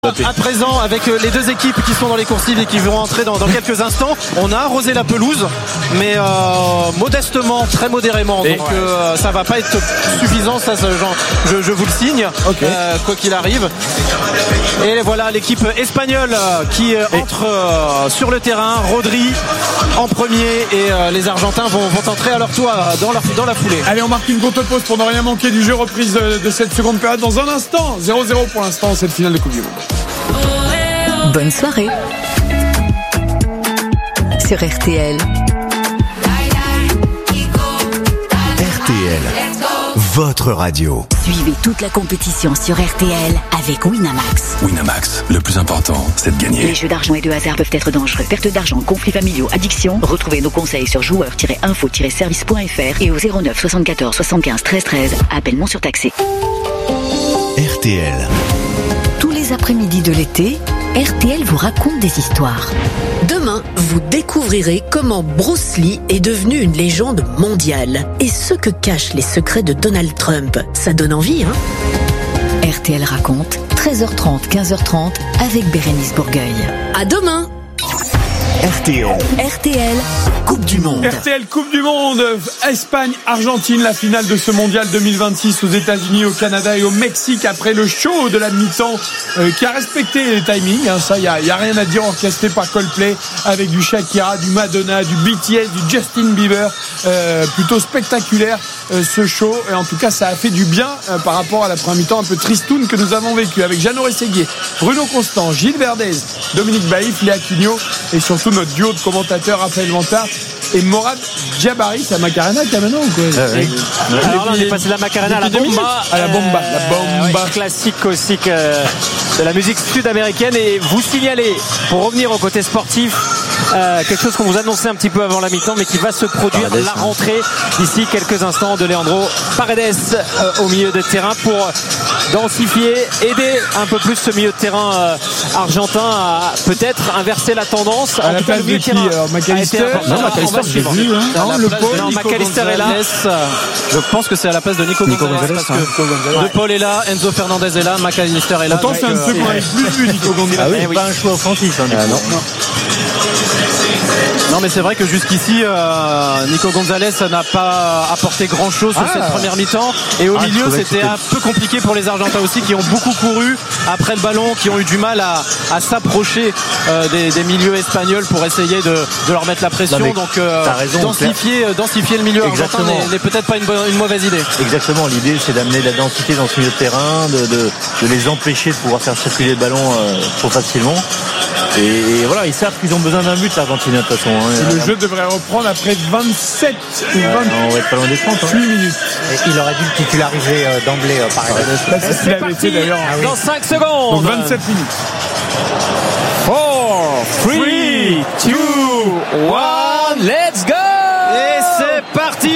À présent, avec les deux équipes qui sont dans les coursives et qui vont entrer dans quelques instants, on a arrosé la pelouse, mais modestement, très modérément. Okay. Donc ça va pas être suffisant, ça, je vous le signe, okay. Quoi qu'il arrive. Et voilà l'équipe espagnole qui entre sur le terrain. Rodri en premier et les Argentins vont entrer à leur tour dans la foulée. Allez, on marque une courte pause pour ne rien manquer du jeu. Reprise de cette seconde période dans un instant. 0-0 pour l'instant, cette finale de Coupe du Monde. Bonne soirée sur RTL. RTL, votre radio. Suivez toute la compétition sur RTL avec Winamax. Winamax, le plus important, c'est de gagner. Les jeux d'argent et de hasard peuvent être dangereux. Perte d'argent, conflits familiaux, addiction. Retrouvez nos conseils sur joueurs-info-service.fr et au 09 74 75 13 13. Appel non surtaxé. RTL. Tous les après-midi de l'été, RTL vous raconte des histoires. Demain, vous découvrirez comment Bruce Lee est devenu une légende mondiale et ce que cachent les secrets de Donald Trump. Ça donne envie, hein ? RTL raconte, 13h30, 15h30 avec Bérénice Bourgueil. À demain. RTL, Coupe du Monde. RTL Coupe du Monde, Espagne-Argentine, la finale de ce mondial 2026 aux États-Unis, au Canada et au Mexique après le show de la mi-temps qui a respecté les timings. Hein, ça, y a rien à dire, orchestré par Coldplay avec du Shakira, du Madonna, du BTS, du Justin Bieber, plutôt spectaculaire ce show. Et en tout cas, ça a fait du bien par rapport à la première mi-temps un peu tristoune que nous avons vécu avec Jeannot Rességuier, Bruno Constant, Gilles Verdez, Dominique Baïf, Léa Quignot et surtout notre duo de commentateurs Raphaël Vantard et Morad Djabari. C'est la Macarena qu'il y a maintenant ou quoi? Alors là, on est passé de la Macarena à la bomba. À la bomba. Ouais, classique aussi de la musique sud-américaine. Et vous signalez, pour revenir au côté sportif, quelque chose qu'on vous annonçait un petit peu avant la mi-temps, mais qui va se produire, Paredes, la rentrée d'ici quelques instants de Leandro Paredes au milieu de terrain pour densifier, aider un peu plus ce milieu de terrain argentin à peut-être inverser la tendance. À la place de qui? McAllister? Non, McAllister, j'ai vu. McAllister est là. Je pense que c'est à la place de Nico Gonzalez. De Paul est là, Enzo Fernandez est là, McAllister est là. Pourtant, c'est un second avec plus vu, Nico Gonzalez. Pas un choix offensif. Non, mais c'est vrai que jusqu'ici Nico Gonzalez n'a pas apporté grand chose sur cette première mi-temps, et au milieu c'était un peu compliqué pour les Argentins aussi, qui ont beaucoup couru après le ballon, qui ont eu du mal à s'approcher des milieux espagnols pour essayer de leur mettre la pression. Donc densifier le milieu argentin n'est peut-être pas une mauvaise idée. Exactement, l'idée c'est d'amener de la densité dans ce milieu de terrain, de les empêcher de pouvoir faire circuler le ballon trop facilement. Et voilà, ils savent qu'ils ont besoin d'un but, l'Argentine, de toute façon. Le jeu devrait reprendre après 27 ou 28 minutes. Et il aurait dû le titulariser d'emblée, par exemple. C'est ce qu'il avait été d'ailleurs. Dans 5 secondes. Donc 27 minutes. 4, 3, 2, 1, let's go! Et c'est parti!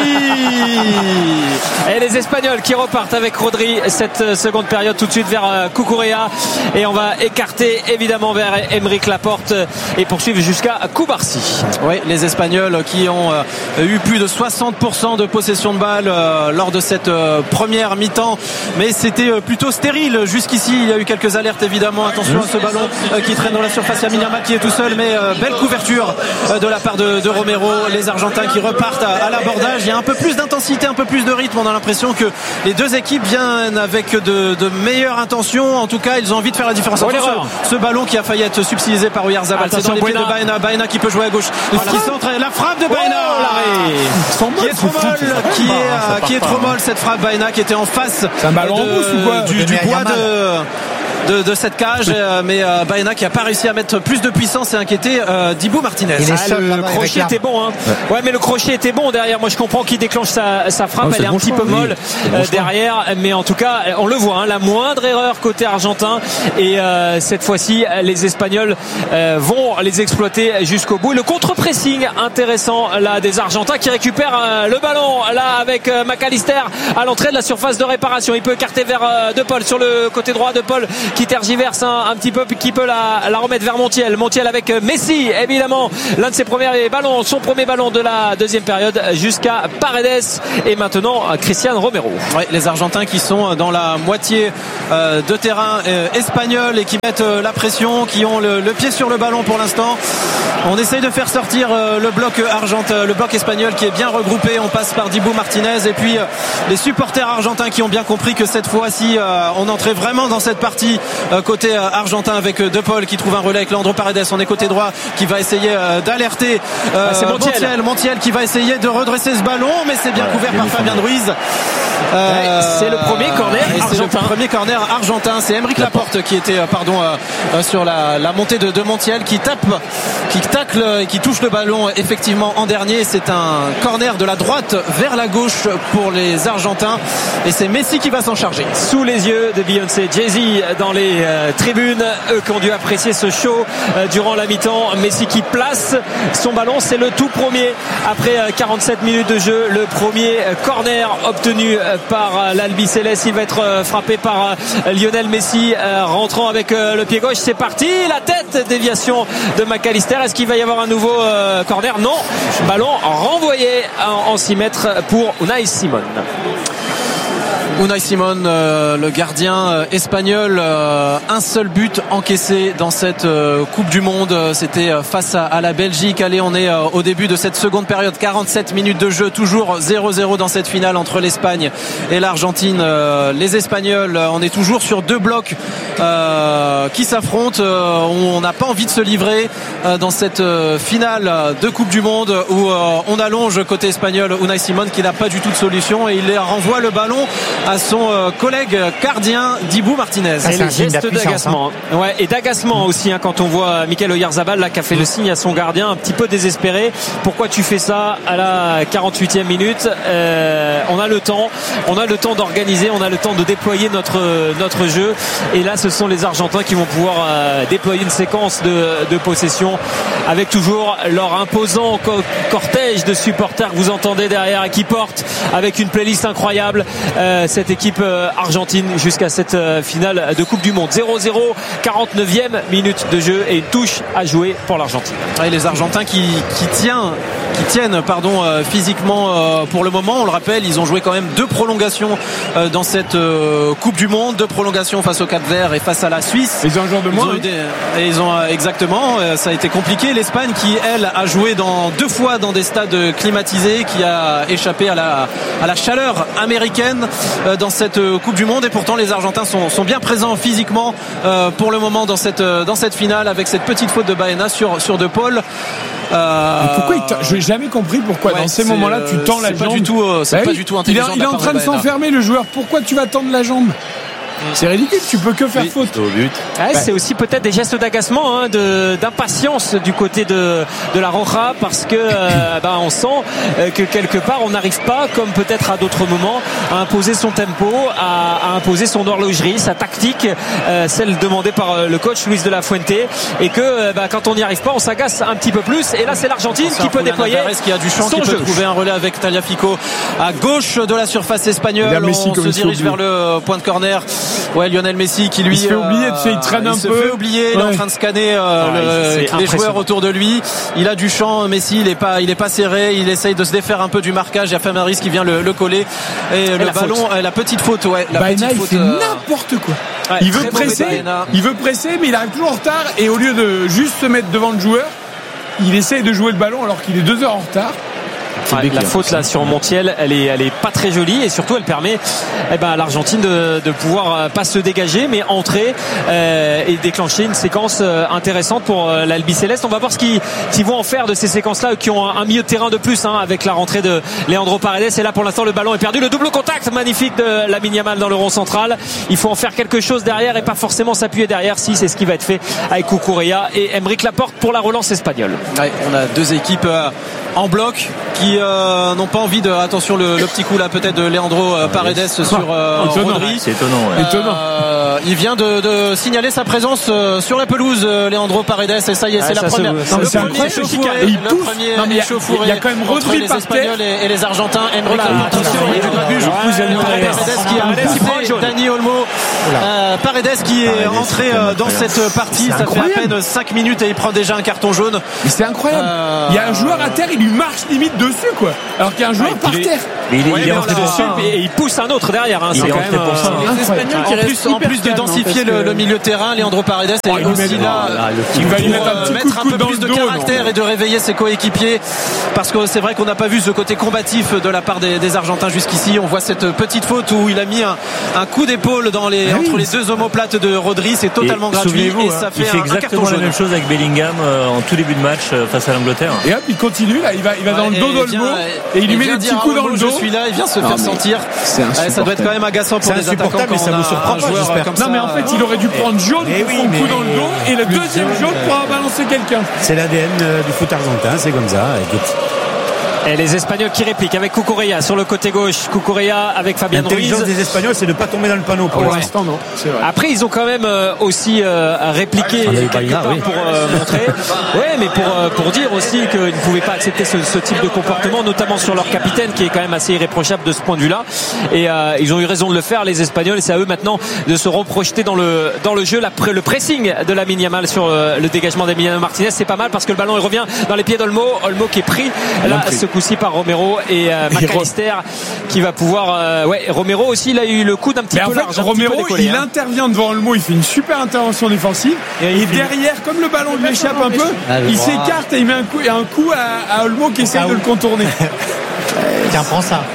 Et les Espagnols qui repartent avec Rodri cette seconde période tout de suite vers Cucurella, et on va écarter évidemment vers Aymeric Laporte et poursuivre jusqu'à Cubarsí. Oui, les Espagnols qui ont eu plus de 60% de possession de balle lors de cette première mi-temps, mais c'était plutôt stérile jusqu'ici. Il y a eu quelques alertes évidemment. Attention à ce ballon qui traîne dans la surface. Il y a Yamin Yamal qui est tout seul, mais belle couverture de la part de Romero. Les Argentins qui repartent à l'abordage. Il y a un peu plus d'intensité, un peu plus de rythme. On a l'impression que les deux équipes viennent avec de meilleures intentions. En tout cas, ils ont envie de faire la différence. Ce ballon qui a failli être subtilisé par Oyarzabal. C'est dans les pieds de Baena. Baena qui peut jouer à gauche. La frappe de Baena, qui est trop molle, qui est trop molle, cette frappe. Baena qui était en face du bois de cette cage, mais Baena qui a pas réussi à mettre plus de puissance et inquiété Dibu Martinez. Le crochet était bon, hein. Ouais, mais le crochet était bon derrière. Moi je comprends qu'il déclenche sa frappe. Elle est un petit peu molle derrière, mais en tout cas on le voit, hein, la moindre erreur côté argentin, et cette fois-ci les Espagnols vont les exploiter jusqu'au bout. Le contre-pressing intéressant là des Argentins qui récupèrent le ballon là avec McAllister à l'entrée de la surface de réparation. Il peut écarter vers De Paul sur le côté droit. De Paul qui tergiverse un petit peu, qui peut la remettre vers Montiel avec Messi, évidemment, l'un de ses premiers ballons, son premier ballon de la deuxième période, jusqu'à Paredes, et maintenant Cristian Romero. Ouais, les Argentins qui sont dans la moitié de terrain espagnol et qui mettent la pression, qui ont le pied sur le ballon pour l'instant. On essaye de faire sortir le bloc argentin, le bloc espagnol qui est bien regroupé. On passe par Dibu Martinez et puis les supporters argentins qui ont bien compris que cette fois-ci on entrait vraiment dans cette partie côté argentin, avec De Paul qui trouve un relais avec Leandro Paredes. On est côté droit, qui va essayer d'alerter c'est Montiel qui va essayer de redresser ce ballon, mais c'est bien couvert par Fabien Ruiz. C'est le premier corner argentin. C'est le premier corner argentin. C'est Aymeric Laporte qui était sur la montée de Montiel, qui tacle et qui touche le ballon effectivement en dernier. C'est un corner de la droite vers la gauche pour les Argentins, et c'est Messi qui va s'en charger. Sous les yeux de Beyoncé, Jay-Z dans les tribunes, eux qui ont dû apprécier ce show durant la mi-temps. Messi qui place son ballon, c'est le tout premier après 47 minutes de jeu, le premier corner obtenu par l'Albi Céleste. Il va être frappé par Lionel Messi, rentrant avec le pied gauche. C'est parti, la tête, déviation de McAllister. Est-ce qu'il va y avoir un nouveau corner? Non, ballon renvoyé en 6 mètres pour Unai Simon. Unai Simon, le gardien espagnol, un seul but encaissé dans cette Coupe du Monde, c'était face à la Belgique. Allez, on est au début de cette seconde période, 47 minutes de jeu, toujours 0-0 dans cette finale entre l'Espagne et l'Argentine. Les Espagnols, on est toujours sur deux blocs qui s'affrontent. On n'a pas envie de se livrer dans cette finale de Coupe du Monde où on allonge côté espagnol Unai Simon, qui n'a pas du tout de solution, et il renvoie le ballon à son collègue gardien Dibu Martinez. Et les gestes d'agacement. Ouais, et d'agacement aussi, quand on voit Mikel Oyarzabal là, qui a fait le signe à son gardien, un petit peu désespéré. Pourquoi tu fais ça à la 48e minute? On a le temps d'organiser, on a le temps de déployer notre jeu, et là ce sont les Argentins qui vont pouvoir déployer une séquence de possession, avec toujours leur imposant cortège de supporters que vous entendez derrière et qui portent avec une playlist incroyable cette équipe argentine jusqu'à cette finale de Coupe du Monde. 0-0, 49e minute de jeu et une touche à jouer pour l'Argentine. Et les Argentins qui tiennent physiquement pour le moment. On le rappelle, ils ont joué quand même 2 prolongations dans cette Coupe du Monde, 2 prolongations face au Cap-Vert et face à la Suisse. Ils ont un joueur de moins. Exactement, ça a été compliqué. L'Espagne qui, elle, a joué 2 fois dans des stades climatisés, qui a échappé à la chaleur américaine dans cette Coupe du Monde, et pourtant les Argentins sont bien présents physiquement pour le moment dans cette finale, avec cette petite faute de Baena sur De Paul. Pourquoi je n'ai jamais compris pourquoi dans ces moments-là tu tends la jambe. Pas du tout intelligent. Il est en train de s'enfermer, le joueur. Pourquoi tu vas tendre la jambe? C'est ridicule, tu peux que faire faute. Au but. C'est aussi peut-être des gestes d'agacement, d'impatience du côté de la Roja, parce que on sent que quelque part on n'arrive pas, comme peut-être à d'autres moments, à imposer son tempo, à imposer son horlogerie, sa tactique, celle demandée par le coach Luis de la Fuente, et que quand on n'y arrive pas, on s'agace un petit peu plus. Et là c'est l'Argentine qui peut déployer qui a du champ, qui peut trouver un relais avec Tagliafico à gauche de la surface espagnole. On se dirige vers le point de corner. Ouais, Lionel Messi qui lui il se fait oublier, il traîne un peu. Il se fait oublier, il est en train de scanner les joueurs autour de lui. Il a du champ, Messi, il est pas serré, il essaye de se défaire un peu du marquage. Il y a Famaris qui vient le coller, et le ballon, la petite faute, Baena, il fait n'importe quoi. Ouais, il veut presser, mais il arrive toujours en retard, et au lieu de juste se mettre devant le joueur, il essaye de jouer le ballon alors qu'il est 2 heures en retard. La faute là sur Montiel, elle est pas très jolie, et surtout elle permet à l'Argentine de pouvoir pas se dégager, mais entrer et déclencher une séquence intéressante pour l'Albi Céleste. On va voir ce qu'ils vont en faire de ces séquences-là, qui ont un milieu de terrain de plus, avec la rentrée de Leandro Paredes. Et là pour l'instant le ballon est perdu, le double contact magnifique de Lamine Yamal dans le rond central. Il faut en faire quelque chose derrière, et pas forcément s'appuyer derrière. Si c'est ce qui va être fait avec Cucurella et Aymeric Laporte pour la relance espagnole. On a 2 équipes en bloc qui qui n'ont pas envie de. Attention, le petit coup là peut-être de Leandro Paredes sur Rodri. C'est étonnant. Il vient de signaler sa présence sur la pelouse, Leandro Paredes, et ça y est, c'est la première. Le premier échauffouré. Il y a quand même Rodri les par Espagnols et les Argentins. Enrique qui a poussé Dani Olmo. Paredes qui est entré dans cette partie. Ça fait à peine 5 minutes et il prend déjà un carton jaune. Mais c'est incroyable. Il y a un joueur à terre, il lui marche limite dessus, quoi. Alors qu'il y a un joueur par terre. Il est rentré dessus et il pousse un autre derrière. C'est quand même les Espagnols qui restent en plus de densifier le milieu de terrain. Leandro Paredes est aussi là. Il va lui mettre un peu plus de caractère et de réveiller ses coéquipiers, parce que c'est vrai qu'on n'a pas vu ce côté combatif de la part des Argentins jusqu'ici. On voit cette petite faute où il a mis un coup d'épaule entre les deux omoplates de Rodri. C'est totalement gratuit et ça fait il fait exactement la même chose avec Bellingham en tout début de match face à l'Angleterre. Et hop, il continue là, il va dans le dos d'Olmo et il lui met des petits coups dans le dos. Celui-là, il vient se faire sentir. Ça doit être quand même agaçant pour les attaquants quand ça vous surprend pas, j'espère. Non, mais en fait, il aurait dû prendre jaune pour son coup dans le dos et le deuxième jaune pour avoir balancé quelqu'un. C'est l'ADN du foot argentin, c'est comme ça. Et les Espagnols qui répliquent avec Cucurella sur le côté gauche. Cucurella avec Fabian Ruiz. L'intelligence des Espagnols, c'est de ne pas tomber dans le panneau pour l'instant, non. C'est vrai. Après, ils ont quand même aussi répliqué pour montrer. Ouais, mais pour dire aussi qu'ils ne pouvaient pas accepter ce type de comportement, notamment sur leur capitaine qui est quand même assez irréprochable de ce point de vue-là. Et ils ont eu raison de le faire, les Espagnols. Et c'est à eux maintenant de se reprojeter dans le jeu. Le pressing de Lamine Yamal sur le dégagement d'Emiliano Martinez, c'est pas mal parce que le ballon il revient dans les pieds d'Olmo. Olmo qui est pris là ce coup-ci par Romero et McAllister qui va pouvoir Romero aussi il a eu le coup d'un petit peu large. Romero il intervient devant Olmo, il fait une super intervention défensive et derrière comme le ballon lui échappe un peu, il s'écarte et il met un coup à Olmo qui essaie de le contourner. Tiens, prends ça.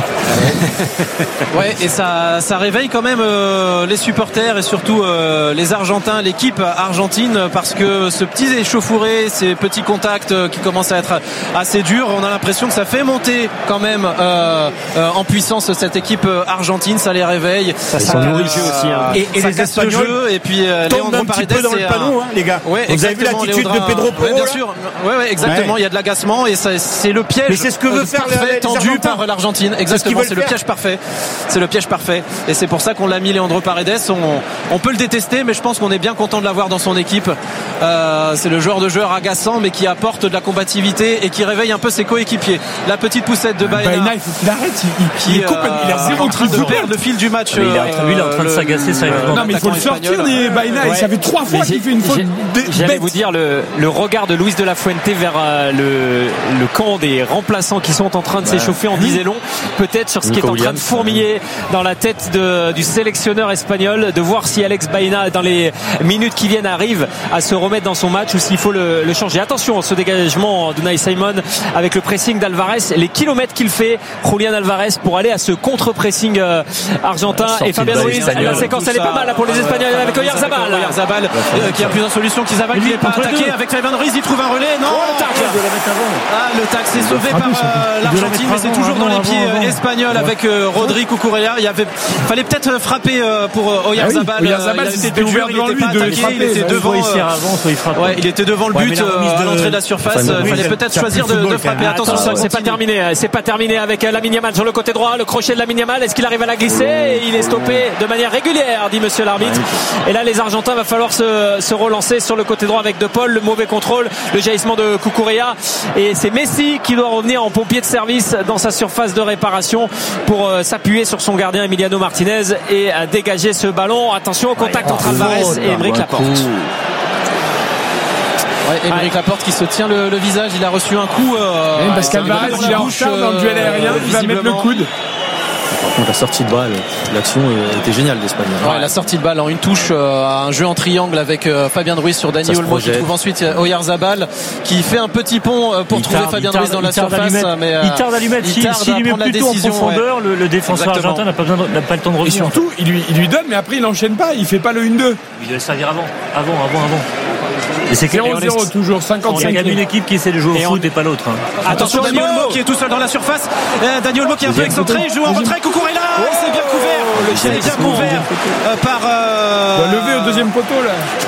Ouais, et ça réveille quand même les supporters et surtout les Argentins, l'équipe argentine, parce que ce petit échauffouré, ces petits contacts qui commencent à être assez durs, on a l'impression que ça fait monter quand même en puissance cette équipe argentine, ça les réveille. Ça nourrit le jeu aussi. Et ça les casse le jeu et puis Léandro Paredes, un petit peu dans le panneau, les gars. Ouais, vous avez vu l'attitude de Pedro Porro, bien sûr. Ouais, exactement. Il y a de l'agacement et c'est le piège. Mais c'est ce que veut faire tendu par l'Argentine. Exactement. C'est le piège parfait. C'est le piège parfait. Et c'est pour ça qu'on l'a mis Leandro Paredes. On peut le détester, mais je pense qu'on est bien content de l'avoir dans son équipe. C'est le joueur agaçant, mais qui apporte de la combativité et qui réveille un peu ses coéquipiers. La petite poussette de Baena. Il faut qu'il arrête. Il a zéro train de perdre le fil du match. Lui, il est en train de s'agacer sérieusement. Non, mais il faut le sortir, Baena. Ça fait 3 fois qu'il fait une faute. J'allais vous dire le regard de Luis de la Fuente vers le camp des remplaçants qui sont en train de s'échauffer en disait long, peut-être sur ce qui est en train de fourmiller dans la tête du sélectionneur espagnol, de voir si Alex Baena dans les minutes qui viennent arrive à se remettre dans son match ou s'il faut le changer. Attention, ce dégagement d'Unai Simon avec le pressing d'Alvarez, les kilomètres qu'il fait Julián Alvarez pour aller à ce contre-pressing argentin et Fabian Ruiz. La séquence elle est pas mal là pour les Espagnols avec Oyarzabal qui a plus de solution qu'Izabal qui n'est pas attaqué avec Fabian Ruiz, il trouve un relais. Non, le tac c'est sauvé par l'Argentine, mais c'est toujours dans les pieds espagnols avec Rodri Cucurella. Fallait peut-être frapper pour Oyarzabal. Oyarzabal c'était ouvert devant lui de frapper. Il était devant. Il était devant le but à l'entrée de la surface. Il fallait peut-être choisir de frapper. Attention, c'est pas terminé. C'est pas terminé avec Lamine Yamal sur le côté droit. Le crochet de Lamine Yamal. Est-ce qu'il arrive à la glisser? Et il est stoppé de manière régulière, dit monsieur l'arbitre. Et là, les Argentins va falloir se relancer sur le côté droit avec De Paul. Le mauvais contrôle, le jaillissement de Cucurella. Et c'est Messi qui doit revenir en pompier de service dans sa surface de réparation pour s'appuyer sur son gardien Emiliano Martinez et dégager ce ballon. Attention au contact entre Alvarez et Aymeric Laporte. Aymeric Laporte qui se tient le visage, il a reçu un coup parce qu'Alvarez il est en retard dans le duel aérien, il va mettre le coude. Par contre, la sortie de balle, l'action était géniale d'Espagne. La sortie de balle en une touche, un jeu en triangle avec Fabian Ruiz sur Dani Olmo qui trouve ensuite Oyarzabal qui fait un petit pont pour trouver Fabian Ruiz dans la surface. Il tarde à lui mettre. S'il lui met plutôt en profondeur, le défenseur argentin n'a pas le temps de revenir. Et surtout, il lui donne, mais après il n'enchaîne pas, il fait pas le 1-2. Il doit servir avant. Et c'est 0-0 toujours, 55. Il y a une équipe qui essaie de jouer au foot et pas l'autre. Attention, Dani Olmo qui est tout seul dans la surface. Dani Olmo qui est un peu excentré, il joue en retrait. Cucurella, c'est bien couvert. C'est bien couvert par. Levé au deuxième poteau là.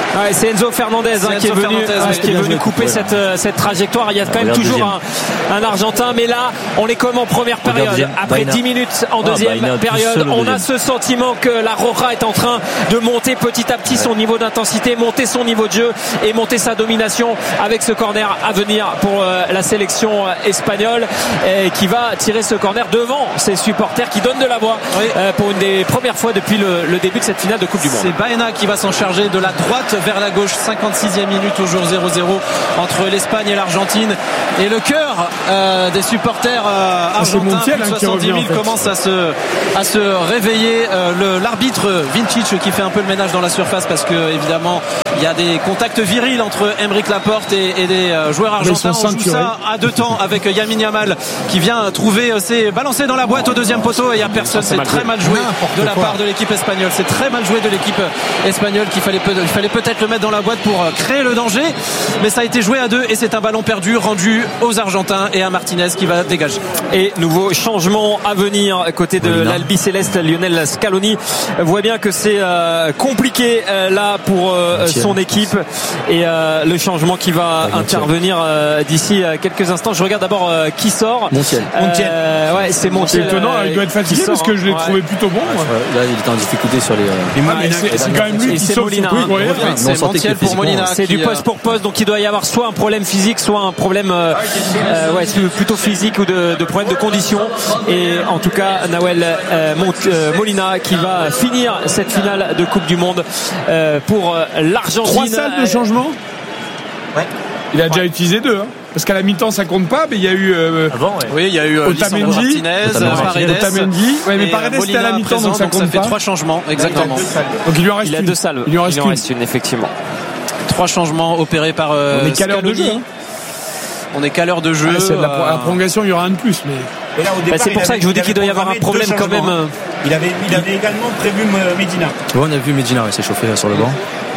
Ouais, c'est Enzo Fernandez qui est venu couper cette trajectoire. Il y a quand même toujours un Argentin, mais là on est comme en première période. Après 10 minutes en deuxième période, on a ce sentiment que la Roja est en train de monter petit à petit son niveau d'intensité, monter son niveau de jeu et monter sa domination avec ce corner à venir pour la sélection espagnole qui va tirer ce corner devant ses supporters qui donnent de la voix pour une des premières fois depuis le début de cette finale de Coupe du Monde. C'est Baena qui va s'en charger de la droite vers la gauche. 56e minute, toujours 0-0 entre l'Espagne et l'Argentine, et le cœur des supporters argentins, Montiel, 70 000 commence à se réveiller. L'arbitre Vincic qui fait un peu le ménage dans la surface parce que évidemment il y a des contacts virils entre Aymeric Laporte et des joueurs argentins. On joue ça à deux temps avec Lamine Yamal qui vient trouver, c'est balancé dans la boîte au deuxième poteau et il n'y a personne. C'est très mal joué de la part de l'équipe espagnole. C'est très mal joué de l'équipe espagnole qu'il fallait peut-être le mettre dans la boîte pour créer le danger, mais ça a été joué à deux et c'est un ballon perdu rendu aux Argentins et à Martinez qui va dégager. Et nouveau changement à venir côté de l'Albi Céleste. Lionel Scaloni voit bien que c'est compliqué là pour son équipe et le changement qui va intervenir d'ici quelques instants. Je regarde d'abord qui sort. Montiel. Ouais, c'est Montiel. C'est étonnant, il doit être fatigué parce que je l'ai trouvé plutôt bon. Là, il était en difficulté sur les. C'est quand même lui qui sauve son truc. C'est Montiel pour Molina. C'est du poste pour poste, donc il doit y avoir soit un problème physique, soit un problème plutôt physique ou de problème de condition. Et en tout cas, Nahuel Molina qui va finir cette finale de Coupe du Monde pour l'Argentine. 3 salles de changement. Ouais. Il a déjà utilisé 2. Parce qu'à la mi-temps ça compte pas, mais il y a eu oui, il y a eu Otamendi, Paredes. Ouais, mais Paredes c'était à la mi-temps, donc ça compte fait pas. 3 changements exactement. Donc il lui en reste il a 2 salles. Il lui en reste une effectivement. 3 changements opérés par on est qu'à l'heure de jeu. On est qu'à l'heure de jeu. La prolongation, il y aura un de plus, mais c'est pour ça que je vous dis qu'il doit y avoir un problème quand même. Il avait également prévu Medina. On a vu Medina s'échauffer sur le banc.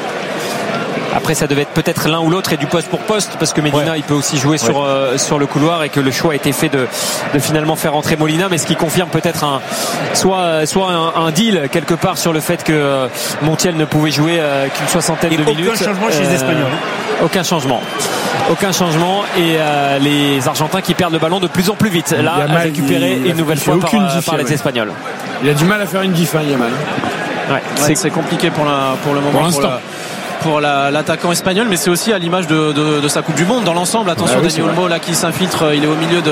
Après, ça devait être peut-être l'un ou l'autre et du poste pour poste parce que Medina il peut aussi jouer sur le couloir et que le choix a été fait de finalement faire rentrer Molina, mais ce qui confirme peut-être soit un deal quelque part sur le fait que Montiel ne pouvait jouer qu'une soixantaine de minutes. Aucun changement chez les Espagnols. Aucun changement et les Argentins qui perdent le ballon de plus en plus vite. Là, récupéré une nouvelle fois par les Espagnols. Il a du mal à faire une diff, Yamal. C'est compliqué pour le moment. Pour l'attaquant espagnol, mais c'est aussi à l'image de sa Coupe du Monde dans l'ensemble. Attention, Dani Olmo là qui s'infiltre, il est au milieu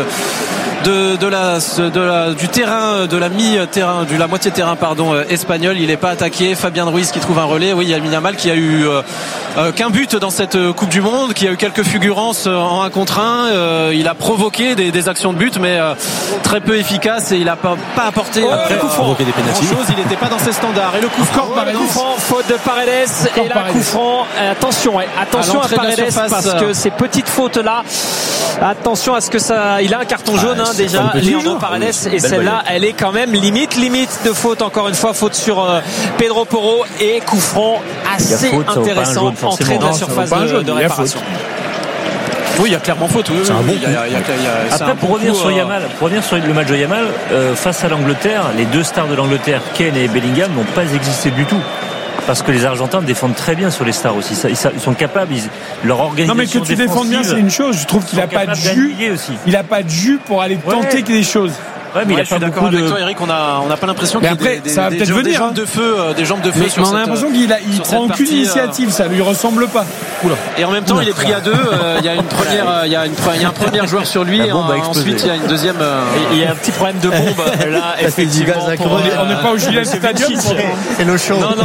du terrain, de la mi-terrain, de la moitié terrain espagnol. Il n'est pas attaqué. Fabien Ruiz qui trouve un relais. Oui, il y a Lamine Yamal qui a eu qu'un but dans cette Coupe du Monde, qui a eu quelques fulgurances en 1 contre 1. Il a provoqué des actions de but, mais très peu efficace et il n'a pas apporté grand-chose. Il n'était pas dans ses standards. Et le coup franc, faute de Paredes et là coup franc. Attention à Paredes parce que ces petites fautes là. Attention à ce que ça. Il a un carton jaune déjà, Leandro Paredes, et celle-là, elle est quand même limite de faute. Encore une fois, faute sur Pedro Porro et coup franc assez intéressant, entrée de la surface de réparation. Oui, il y a clairement faute. C'est un bon coup. Après, pour revenir sur le match de Yamal, face à l'Angleterre, les 2 stars de l'Angleterre, Kane et Bellingham, n'ont pas existé du tout. Parce que les Argentins défendent très bien sur les stars aussi. Ils sont capables, leur organisation. Non, mais que tu défendes bien, c'est une chose. Je trouve qu'il n'a pas de jus. Il n'a pas de jus pour aller tenter des choses. Ouais, mais il a pas d'accord avec toi, Eric. On n'a pas l'impression qu'il y a des jambes de feu sur on a l'impression qu'il prend aucune initiative. Ça lui ressemble pas. Et en même temps, il est pris à 2. Il y a un premier joueur sur lui. Ensuite, il y a une deuxième. Il y a un petit problème de bombe là. Effectivement, on n'est pas au Gillette Stadium. C'est le show. Non,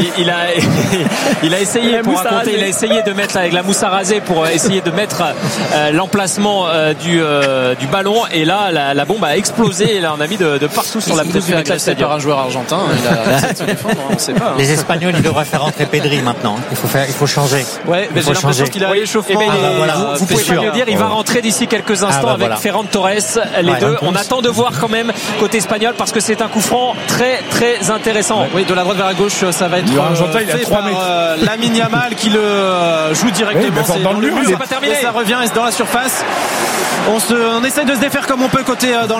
il a essayé pour raconter. Il a essayé de mettre avec la mousse à raser pour essayer de mettre l'emplacement du ballon. Et là, la bombe a explosé. Et là, on a mis de partout sur la tribune classé par un joueur argentin. Il a essayé de se défendre. On ne sait pas. Les Espagnols, ils devraient faire rentrer Pedri maintenant. Il faut changer. Ouais, mais j'ai l'impression qu'il a l'échauffement. Vous pouvez pas mieux dire. Il va rentrer d'ici quelques instants avec Ferran Torres. Les deux. On attend de voir quand même côté espagnol parce que c'est un coup franc très très intéressant. Oui, de la droite vers la gauche, ça va être fait par Lamine Yamal qui le joue directement. C'est dans le mur. C'est pas terminé. Ça revient dans la surface. On essaie de se défaire comme on peut côté dans la défense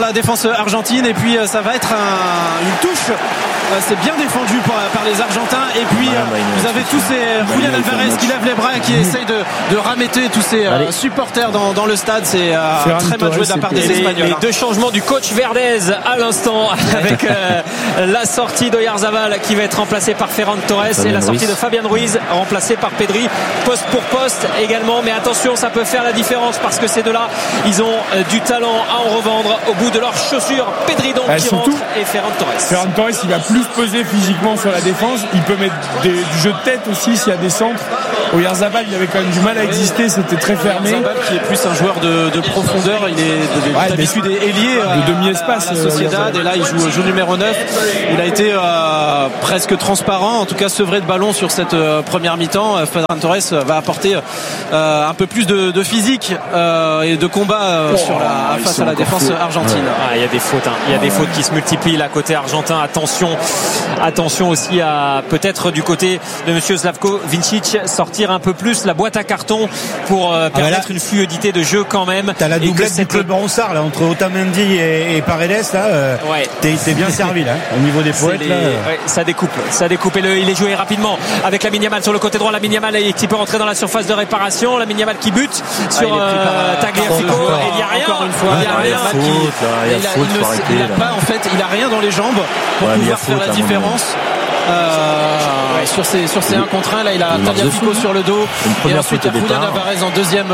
défense argentine. Et puis ça va être une touche. C'est bien défendu par les Argentins. Et puis vous avez tous ces Julián Álvarez qui lève les bras, qui essaye de rametter tous ces supporters dans le stade. C'est très mal joué de la part des Espagnols. Les deux changements du coach Verdez à l'instant, avec la sortie d'Oyarzabal qui va être remplacé par Ferran Torres et la sortie de Fabián Ruiz remplacé par Pedri, poste pour poste également. Mais attention, ça peut faire la différence parce que ces deux-là, ils ont du talent à en revendre au bout de leurs chaussures. Pedri donc qui rentre et Ferran Torres. Ferran Torres, il va plus peser physiquement sur la défense. Il peut mettre du jeu de tête aussi s'il y a des centres. Oyarzabal, il avait quand même du mal à exister, c'était très fermé. Oyarzabal qui est plus un joueur de profondeur, il est d'habitude ailier de demi-espace à la Sociedad, et là il joue numéro 9. Il a été presque transparent, en tout cas sevré de ballon sur cette première mi-temps. Ferran Torres va apporter un peu plus de physique et de combat face à la défense argentine. Il y a des fautes, il y a des fautes qui se multiplient là côté argentin. Attention aussi à peut-être du côté de monsieur Slavko Vincic sortir un peu plus la boîte à carton pour permettre une fluidité de jeu quand même. T'as la doublette du club Roussard là entre Otamendi et Paredes là. T'es bien servi là au niveau des poètes là. Ça découpe et il est joué rapidement avec Lamine Yamal sur le côté droit. Lamine Yamal qui peut rentrer dans la surface de réparation. Lamine Yamal qui bute sur Tagliafico et il y a rien. Encore une fois, il a rien dans les jambes pour pouvoir faire la différence. Sur ces 1 contre 1 là, il a Tagliafico sur le dos et ensuite Julián Álvarez en deuxième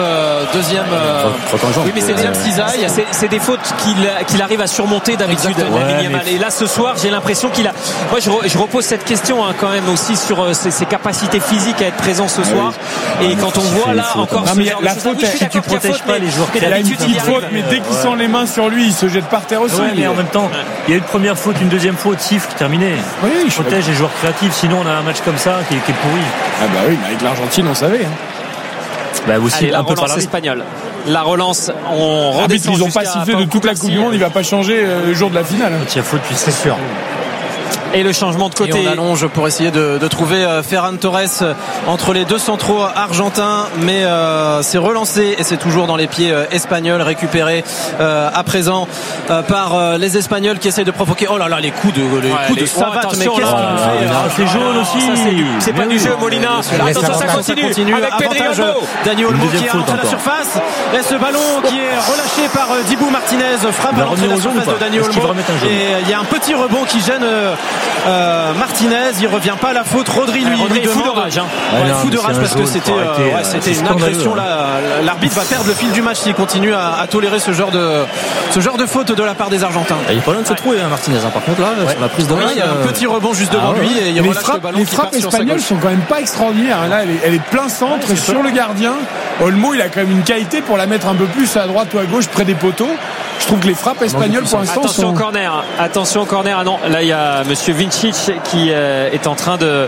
oui, mais c'est deuxième cisaille. C'est des fautes qu'il arrive à surmonter d'habitude, Lamine Yamal. Et là ce soir j'ai l'impression qu'il a, moi je repose cette question quand même aussi sur ses capacités physiques à être présent ce soir. Et quand on voit là encore la faute, si tu protèges pas les joueurs, il a une petite faute, mais dès qu'ils sont les mains sur lui, il se jette par terre aussi. Mais en même temps, il y a une première faute, une deuxième faute, siffle, terminé. Il protège les joueurs créatifs, sinon on a un match comme ça qui est pourri. Ah bah oui, mais avec l'Argentine on savait. Aussi allez, la relance espagnole. La relance, on redescend. Ils n'ont pas sifflé de toute la Coupe du Monde, il va pas changer le jour de la finale. Il y a faute, c'est sûr. Et le changement de côté. Et on allonge pour essayer de trouver Ferran Torres entre les deux centraux argentins, mais c'est relancé et c'est toujours dans les pieds espagnols, récupéré à présent par les Espagnols qui essayent de provoquer. Oh là là, les coups de savate, mais qu'est-ce qu'il fait? C'est jaune aussi. C'est pas du jeu, Molina. Attention, ça continue avec Pedri Olmo. Dani Olmo qui est rentré à la surface et ce ballon qui est relâché par Dibu Martinez, frappe à l'entrée de la surface de Dani Olmo et il y a un petit rebond qui gêne Martinez. Il revient pas à la faute. Rodri lui demande fou de rage, fou de rage parce que c'était une agression là. L'arbitre va perdre le fil du match s'il continue à tolérer ce genre de faute de la part des Argentins. Il est pas loin de se trouver Martinez par contre là sur la prise de main. Il y a un petit rebond juste devant lui et il relâche le ballon. Les frappes espagnoles sont quand même pas extraordinaires. Là elle est plein centre sur le gardien. Olmo il a quand même une qualité pour la mettre un peu plus à droite ou à gauche près des poteaux. Je trouve que les frappes espagnoles pour l'instant attention au corner. Ah non, là il y a monsieur Vincic qui est en train de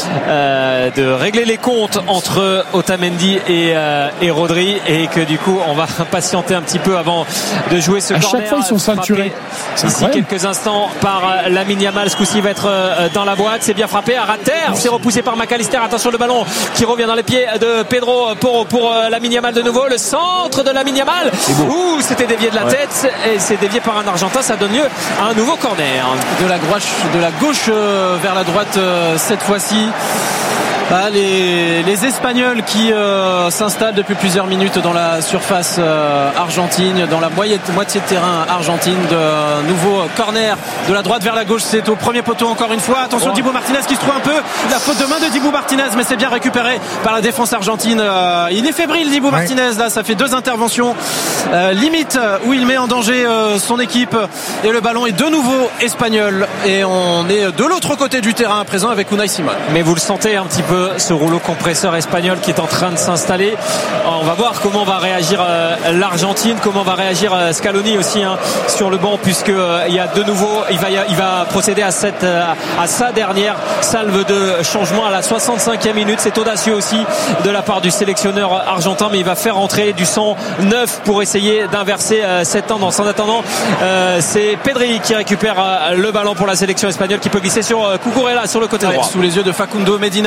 régler les comptes entre Otamendi et Rodri et que du coup on va patienter un petit peu avant de jouer ce corner. À chaque fois ils sont ceinturés. Ici quelques instants par Lamine Yamal. Ce coup-ci va être dans la boîte. C'est bien frappé à rater. C'est repoussé par McAllister. Attention, le ballon qui revient dans les pieds de Pedro pour Lamine Yamal de nouveau. Le centre de Lamine Yamal. C'était dévié de la tête et c'est dévié par un Argentin. Ça donne lieu à un nouveau corner. De la gauche vers la droite cette fois-ci. Les Espagnols qui s'installent depuis plusieurs minutes dans la surface argentine, dans la moitié de terrain argentine. De nouveau corner de la droite vers la gauche, c'est au premier poteau encore une fois. Attention, Dibu Martinez qui se trouve un peu, la faute de main de Dibu Martinez, mais c'est bien récupéré par la défense argentine. Il est fébrile Dibu Martinez, là ça fait 2 interventions limite où il met en danger son équipe et le ballon est de nouveau espagnol et on est de l'autre côté du terrain à présent avec Unai Simon. Mais vous le sentez un petit peu, ce rouleau compresseur espagnol qui est en train de s'installer. On va voir comment va réagir l'Argentine, comment va réagir Scaloni aussi sur le banc, puisque il y a de nouveau, il va procéder à sa dernière salve de changement à la 65e minute. C'est audacieux aussi de la part du sélectionneur argentin, mais il va faire entrer du sang neuf pour essayer d'inverser cette tendance. En attendant, c'est Pedri qui récupère le ballon pour la sélection espagnole, qui peut glisser sur Cucurella sur le côté droit. Sous les yeux de Facundo Medina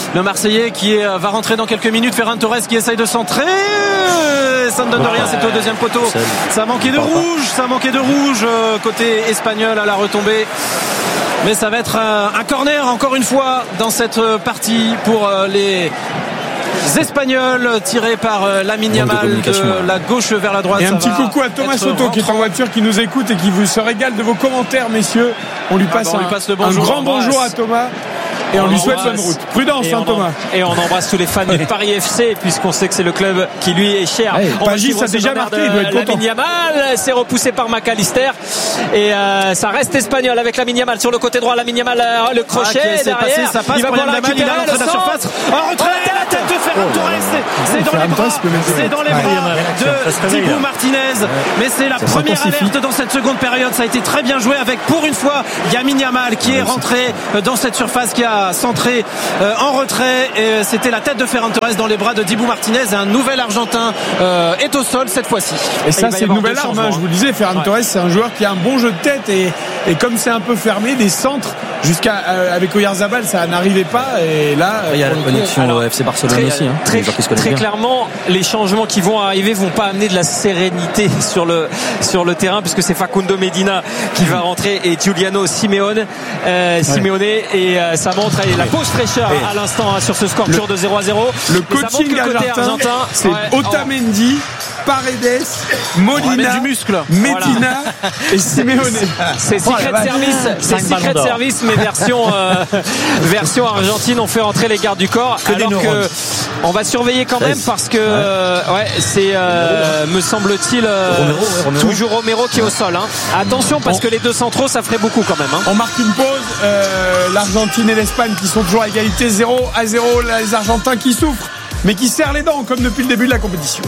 le Marseillais qui va rentrer dans quelques minutes. Ferran Torres qui essaye de centrer. Ça ne donne rien, c'était au deuxième poteau. Ça manquait de rouge côté espagnol à la retombée. Mais ça va être un corner encore une fois dans cette partie pour les Espagnols, tiré par Lamine Yamal de la gauche vers la droite. Et un petit coucou à Thomas Soto qui est en voiture, qui nous écoute et qui vous se régale de vos commentaires, messieurs. On lui passe le bonjour, un grand bonjour à Thomas. Et on lui souhaite bonne route. Prudence, Thomas. Et on embrasse tous les fans du Paris FC, puisqu'on sait que c'est le club qui lui est cher. Pagis a déjà marqué, il doit être content. Lamine Yamal, c'est repoussé par McAllister. Et ça reste espagnol avec Lamine Yamal sur le côté droit. Lamine Yamal, le crochet derrière. Ça passe, il va pouvoir la récupérer, il est à la surface. Retrait, la tête de Ferran Torres. C'est dans les bras de Thibaut Martinez. Mais c'est la première alerte dans cette seconde période. Ça a été très bien joué avec, pour une fois, Lamine Yamal qui est rentré dans cette surface, qui a centré en retrait, et c'était la tête de Ferran Torres dans les bras de Thibaut Martinez. Un nouvel Argentin est au sol cette fois-ci. Et ça, c'est une nouvelle arme. Je vous le disais, Ferran Torres, c'est un joueur qui a un bon jeu de tête, et comme c'est un peu fermé, des centres jusqu'à avec Oyarzabal, ça n'arrivait pas. Et là, il y a la connexion au FC Barcelone aussi. Très clairement, les changements qui vont arriver vont pas amener de la sérénité sur le terrain, puisque c'est Facundo Medina qui va rentrer et Giuliano Simeone, et ça montre la pause fraîcheur à l'instant sur ce score pur de 0-0. Le coaching argentin, c'est Otamendi, Paredes, Molina, du muscle. Medina et Simeone. C'est Secret Service, mais version argentine. On fait rentrer les gardes du corps. Alors que on va surveiller quand même, parce que c'est me semble-t-il toujours Romero qui est au sol. Attention, parce que les deux centraux, ça ferait beaucoup quand même. On marque une pause. L'Argentine et l'Espagne qui sont toujours à égalité, 0-0. Les Argentins qui souffrent, mais qui serrent les dents comme depuis le début de la compétition.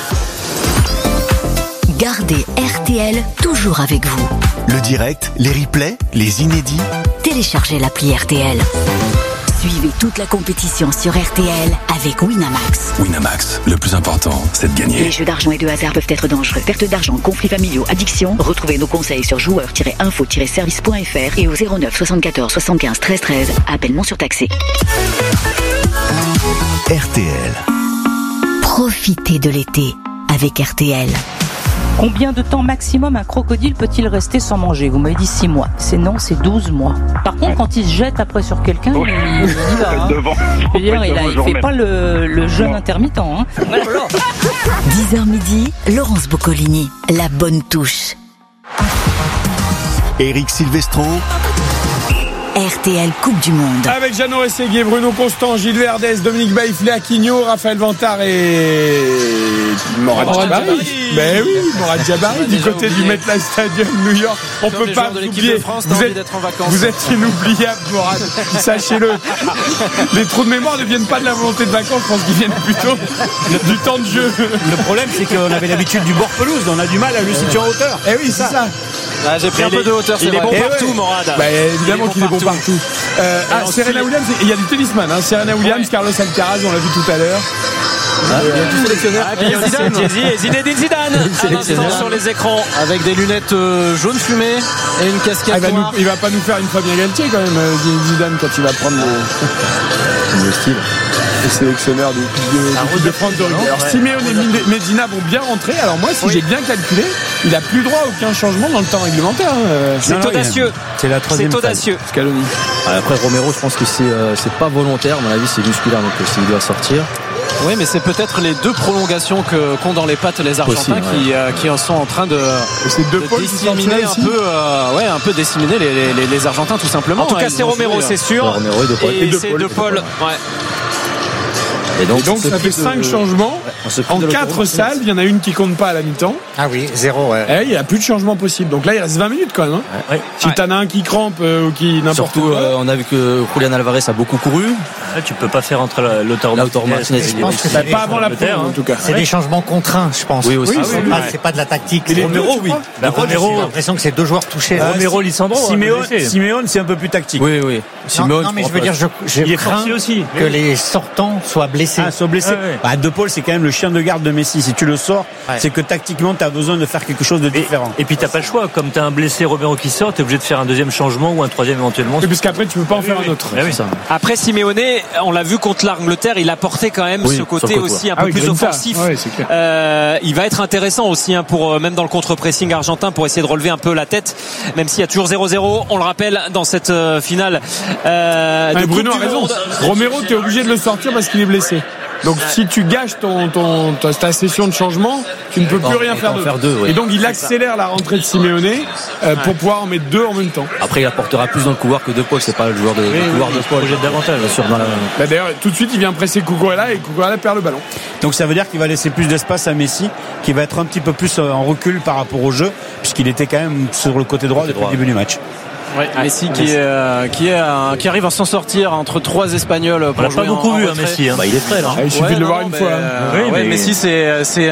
Gardez RTL toujours avec vous. Le direct, les replays, les inédits. Téléchargez l'appli RTL. Suivez toute la compétition sur RTL avec Winamax. Winamax, le plus important, c'est de gagner. Les jeux d'argent et de hasard peuvent être dangereux. Perte d'argent, conflits familiaux, addiction. Retrouvez nos conseils sur joueurs-info-service.fr et au 09 74 75 13 13. Appel non surtaxé. RTL. Profitez de l'été avec RTL. Combien de temps maximum un crocodile peut-il rester sans manger ? Vous m'avez dit 6 mois. C'est non, c'est 12 mois. Par contre, quand il se jette après sur quelqu'un, il y va. Il fait pas le jeûne intermittent. 10h midi, Laurence Boccolini, la bonne touche. Eric Silvestro. RTL Coupe du Monde. Avec Jeannot Rességuier, Bruno Constant, Gilles Verdez, Dominique Baïf, Léa Quignot, Raphaël Vantard et Morad Jabari. Ben oui, Morad Jabari du côté du MetLife Stadium New York. On peut pas vous oublier. Vous êtes inoubliable, Morad. Sachez-le. Les trous de mémoire ne viennent pas de la volonté de vacances, je pense qu'ils viennent plutôt du temps de jeu. Le problème, c'est qu'on avait l'habitude du bord pelouse, on a du mal à le situer en hauteur. Eh oui, c'est ça. J'ai pris un peu de hauteur, c'est vrai. Il est bon partout, Morad. Évidemment qu'il est bon partout. Serena Williams, il y a du tennisman. Serena Williams, Carlos Alcaraz, on l'a vu tout à l'heure. Il y a du sélectionneur. Zinedine Zidane sur les écrans, avec des lunettes jaunes fumées et une casquette noire. Il va pas nous faire une Fabien Galtier quand même, Zidane, quand il va prendre le style. Le sélectionneur de France de rugby. Alors Simeone et Medina vont bien rentrer. Alors moi, si j'ai bien calculé, il a plus droit à aucun changement dans le temps réglementaire. C'est audacieux. C'est la troisième. C'est audacieux. Scaloni. Après Romero, je pense que c'est pas volontaire. À mon avis, c'est musculaire, donc s'il doit sortir. Oui, mais c'est peut-être les deux prolongations qu'ont dans les pattes les Argentins qui en sont en train de disséminer un peu déciminer les Argentins tout simplement. En tout cas, c'est Romero, c'est sûr. Romero et c'est De Paul. Et donc ça fait 5 changements en 4 salles. Il y en a une qui compte pas à la mi-temps. Ah oui, 0. Il n'y a plus de changement possible. Donc là, il reste 20 minutes quand même. Si t'en as un qui crampe ou qui n'importe quoi. Surtout, on a vu que Julián Álvarez a beaucoup couru. Tu peux pas faire entre Lautaro Martinez. Je pense que ça pas avant la pause en tout cas. C'est des changements contraints, je pense. Oui aussi. C'est pas de la tactique. Romero, oui. Romero, j'ai l'impression que c'est 2 joueurs touchés. Romero, Lisandro. Simeone, c'est un peu plus tactique. Oui. Non, mais je veux dire, je crains que les sortants soient blessés. blessé. Soit blessé. De Paul, c'est quand même le chien de garde de Messi. Si tu le sors, c'est que tactiquement, tu as besoin de faire quelque chose de différent. Et puis, t'as pas le choix. Comme t'as un blessé Romero qui sort, t'es obligé de faire un deuxième changement ou un troisième éventuellement. Oui, parce qu'après, tu peux pas en faire un autre. Après, Simeone, on l'a vu contre l'Angleterre, il apportait quand même ce côté aussi un peu plus offensif. Il va être intéressant aussi pour même dans le contre-pressing argentin pour essayer de relever un peu la tête, même s'il y a toujours 0-0. On le rappelle dans cette finale. Bruno a raison. Romero, t'es obligé de le sortir parce qu'il est blessé. Donc si tu gâches ta session de changement, tu ne peux plus rien faire d'autre. Et donc il accélère la rentrée de Simeone pour pouvoir en mettre 2 en même temps. Après il apportera plus dans le couloir que De Paul, c'est pas le joueur de couloir de Paul. Projette davantage bien sûr. D'ailleurs tout de suite il vient presser Cucurella et Cucurella perd le ballon. Donc ça veut dire qu'il va laisser plus d'espace à Messi, qui va être un petit peu plus en recul par rapport au jeu, puisqu'il était quand même sur le côté droit depuis le début du match. Messi qui arrive à s'en sortir entre 3 Espagnols. On l'a pas beaucoup vu Messi. Il est prêt là. Il suffit de le voir une fois. Messi c'est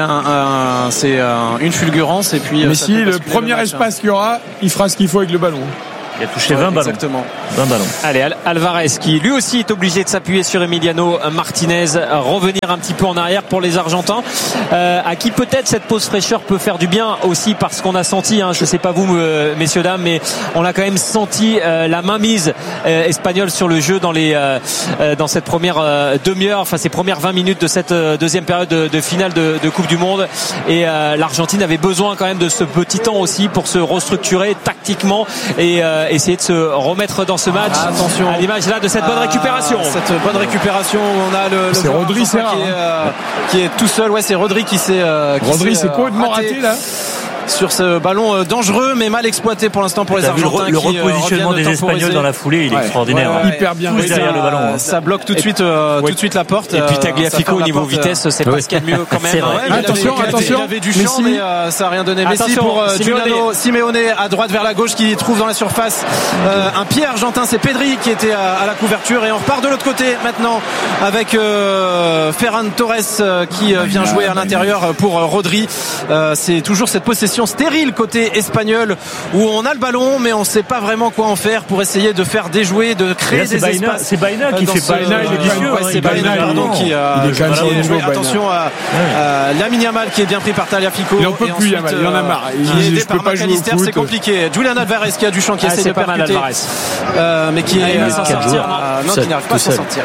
une fulgurance et puis Messi le premier espace qu'il y aura, il fera ce qu'il faut avec le ballon. Il a touché 20 ballons. Exactement. 20 ballons. Allez, Alvarez qui lui aussi est obligé de s'appuyer sur Emiliano Martinez, revenir un petit peu en arrière pour les Argentins, à qui peut-être cette pause fraîcheur peut faire du bien aussi, parce qu'on a senti, je sais pas vous messieurs dames, mais on a quand même senti la mainmise espagnole sur le jeu dans cette première demi-heure, enfin ces premières 20 minutes de cette deuxième période de finale de Coupe du Monde, et l'Argentine avait besoin quand même de ce petit temps aussi pour se restructurer tactiquement et essayer de se remettre dans ce match. Attention à l'image là de cette bonne récupération. Cette bonne récupération où on a c'est Rodri qui est tout seul. C'est Rodri qui s'est Rodri c'est complètement raté là sur ce ballon dangereux mais mal exploité pour l'instant pour les Argentins. Le repositionnement des Espagnols dans la foulée, il est extraordinaire. Hyper bien. Derrière le ballon. Ça bloque tout de suite la porte. Et puis Tagliafico au niveau vitesse, c'est pas ce qu'il y a de mieux quand même. Attention. Il avait du champ mais ça a rien donné. Messi pour Simeone à droite vers la gauche qui trouve dans la surface un pied argentin. C'est Pedri qui était à la couverture et on repart de l'autre côté maintenant avec Ferran Torres qui vient jouer à l'intérieur pour Rodri. C'est toujours cette possession stérile côté espagnol où on a le ballon mais on ne sait pas vraiment quoi en faire pour essayer de faire déjouer, de créer des espaces. C'est Baena qui fait Baena, c'est Baena qui attention à Lamine Yamal qui est bien pris par Tagliafico. Il en peut plus Yamal, il en a marre. Il est par McAllister, c'est compliqué. Julian Alvarez qui a du champ, qui essaie de percuter mais qui n'arrive pas à s'en sortir.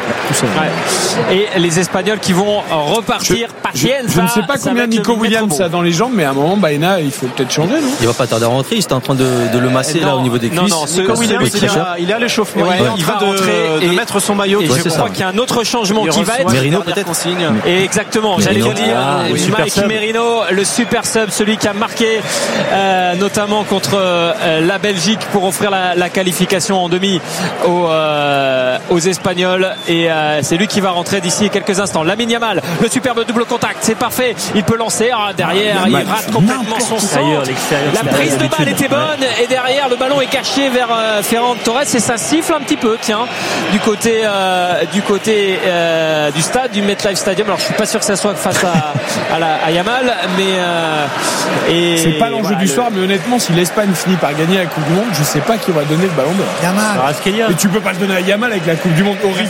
Et les Espagnols qui vont repartir. Je ne sais pas combien Nico Williams a dans les jambes, mais à un moment Baena il faut peut-être changer, non? Il va pas tarder à rentrer, il était en train de le masser là au niveau des cuisses. Non, Nico Williams il est à l'échauffement, il va rentrer et mettre son maillot. Et je crois qu'il y a un autre changement qui va être Merino peut-être. Exactement, j'allais le dire. Mike Merino, le super sub, celui qui a marqué notamment contre la Belgique pour offrir la qualification en demi aux Espagnols, et c'est lui qui va rentrer d'ici quelques instants. Lamine Yamal, le superbe double contact, c'est parfait, il peut lancer derrière, il rate complètement son centre. La prise de balle était bonne et derrière le ballon est caché vers Ferran Torres et ça siffle un petit peu du côté du stade, du MetLife Stadium. Alors je suis pas sûr que ça soit face à Yamal, mais c'est pas l'enjeu du soir, mais honnêtement si l'Espagne finit par gagner la Coupe du Monde, je sais pas qui va donner le ballon d'or. Yamal. Mais tu peux pas le donner à Yamal avec la Coupe du Monde horrible.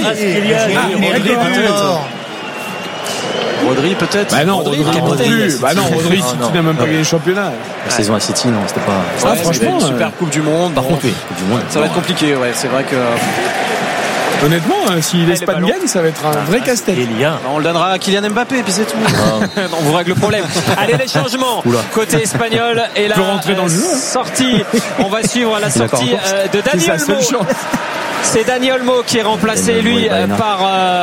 Rodri peut-être. Rodri qui n'a même pas gagné le championnat. La saison à City, non, c'était pas. Franchement, super Coupe du Monde. Par contre, Coupe du Monde. Ça va être compliqué, c'est vrai que. Honnêtement, si l'Espagne gagne, ça va être un vrai casse-tête. On le donnera à Kylian Mbappé et puis c'est tout. On vous règle le problème. Allez, les changements côté espagnol et la sortie. On va suivre la sortie de Dani Olmo. C'est Dani Olmo qui est remplacé lui par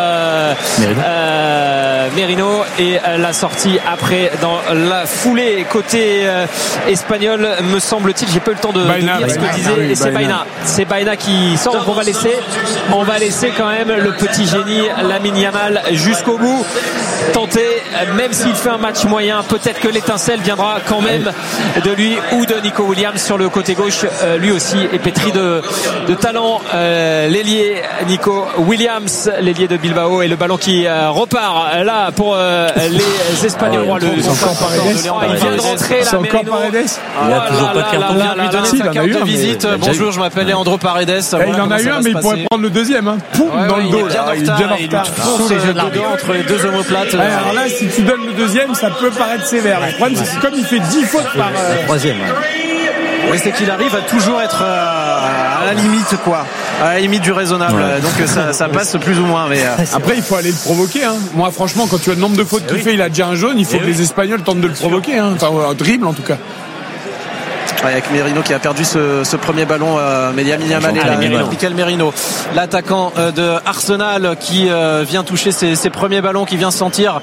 Merino, et la sortie après dans la foulée côté espagnol, me semble-t-il. J'ai pas eu le temps de dire ce que disait, et c'est Baena. C'est Baena qui sort, donc on va laisser quand même le petit génie Lamine Yamal jusqu'au bout tenter, même s'il fait un match moyen, peut-être que l'étincelle viendra quand même de lui ou de Nico Williams sur le côté gauche. Lui aussi est pétri de talent. L'ailier Nico Williams, l'ailier de Bilbao, et le ballon qui repart là là pour les Espagnols. Il vient de rentrer là, c'est encore Paredes. Il a toujours pas de carton. On vient lui donner sa carte de visite. Bonjour, je m'appelle Leandro Paredes. Il en a eu un, mais il pourrait prendre le deuxième. Poum, dans le dos. Il est bien en retard. Fonce les jeux de dos entre les deux omoplates. Alors là, si tu donnes le deuxième, ça peut paraître sévère. Le problème, c'est que comme il fait 10 fautes par troisième. Oui, c'est qu'il arrive à toujours être à la limite, quoi. À la limite du raisonnable. Donc ça passe plus ou moins. Mais après, il faut aller le provoquer. Moi, franchement, quand tu as le nombre de fautes qu'il fait, il a déjà un jaune. Il faut que les Espagnols tentent de le provoquer. Enfin, un dribble en tout cas. Avec Merino qui a perdu ce premier ballon, mais il y a Mikel Merino, l'attaquant de Arsenal, qui vient toucher ses premiers ballons, qui vient sentir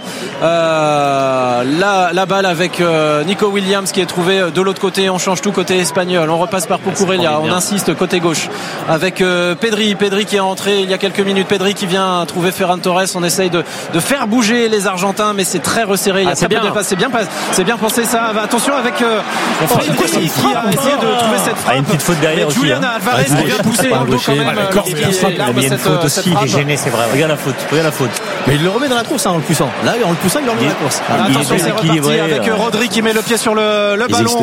la balle avec Nico Williams qui est trouvé de l'autre côté. On change tout côté espagnol, on repasse par Cucurella, on insiste côté gauche avec Pedri qui est entré il y a quelques minutes. Pedri qui vient trouver Ferran Torres. On essaye de faire bouger les Argentins, mais c'est très resserré. Il y a très peu de passes. C'est bien pensé ça. Attention avec qui a essayé de trouver cette frappe. Une petite faute derrière aussi. Julian Alvarez qui vient pousser dans le dos quand même. Il y a une faute aussi, il est gêné, c'est vrai. Regarde la faute. Mais il le remet dans la course en le poussant. Là, en le poussant, il le remet dans la course. Attention, c'est reparti avec Rodri qui met le pied sur le ballon.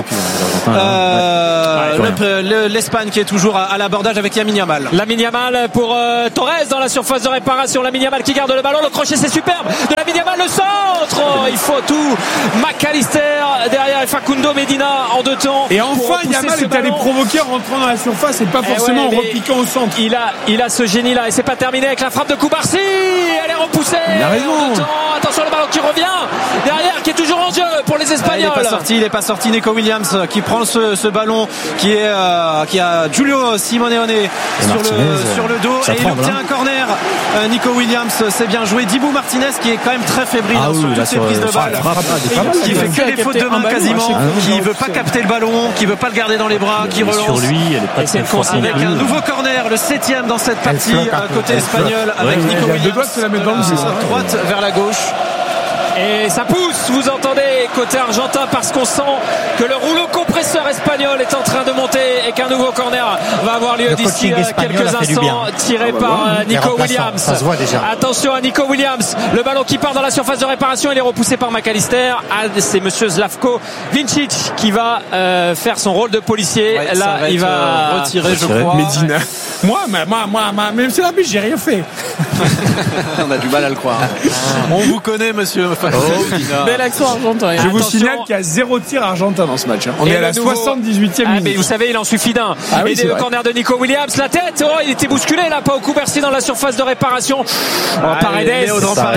L'Espagne qui est toujours à l'abordage avec Lamine Yamal. Lamine Yamal pour Torres dans la surface de réparation. Lamine Yamal qui garde le ballon. Le crochet, c'est superbe de Lamine Yamal. Le centre, il faut tout. McAllister derrière et Facundo Medina en deux temps. Et enfin, Yamal est allé provoquer en rentrant dans la surface et pas forcément en repiquant au centre. Il a ce génie là et c'est pas terminé avec la frappe de Koubarsi. Elle est repoussée. Il a raison. Attention, le ballon qui revient derrière, qui est toujours en jeu pour les Espagnols. Il est pas sorti. Nico Williams qui prend ce ballon qui a Giulio Simeone sur le dos et il obtient un corner. Nico Williams, c'est bien joué. Dibou Martinez qui est quand même très fébrile sur toutes ses prises de balle, qui fait que des fautes de main quasiment, qui veut pas capter le ballon, qui veut pas le garder dans les bras, qui relance. Sur lui, elle est pas très forte. Avec un nouveau corner, le 7e dans cette partie côté espagnol avec Nico Williams. Droite vers la gauche. Et ça pousse, vous entendez, côté argentin, parce qu'on sent que le rouleau compresseur espagnol est en train de monter et qu'un nouveau corner va avoir lieu d'ici quelques instants, tiré par Nico Williams. Ça se voit déjà. Attention à Nico Williams, le ballon qui part dans la surface de réparation, il est repoussé par McAllister. C'est monsieur Slavko Vincic qui va faire son rôle de policier. Là, il va retirer, je crois. Medina. Moi, même si l'arbitre, j'ai rien fait. On a du mal à le croire. On vous connaît, monsieur. Bel accent argentin. Je vous signale qu'il y a 0 tir argentin dans ce match. On est à la 78e minute. Mais vous savez, il en suffit d'un. Et le corner de Nico Williams, la tête. Il était bousqué là, pas au Cucurella dans la surface de réparation. Paredes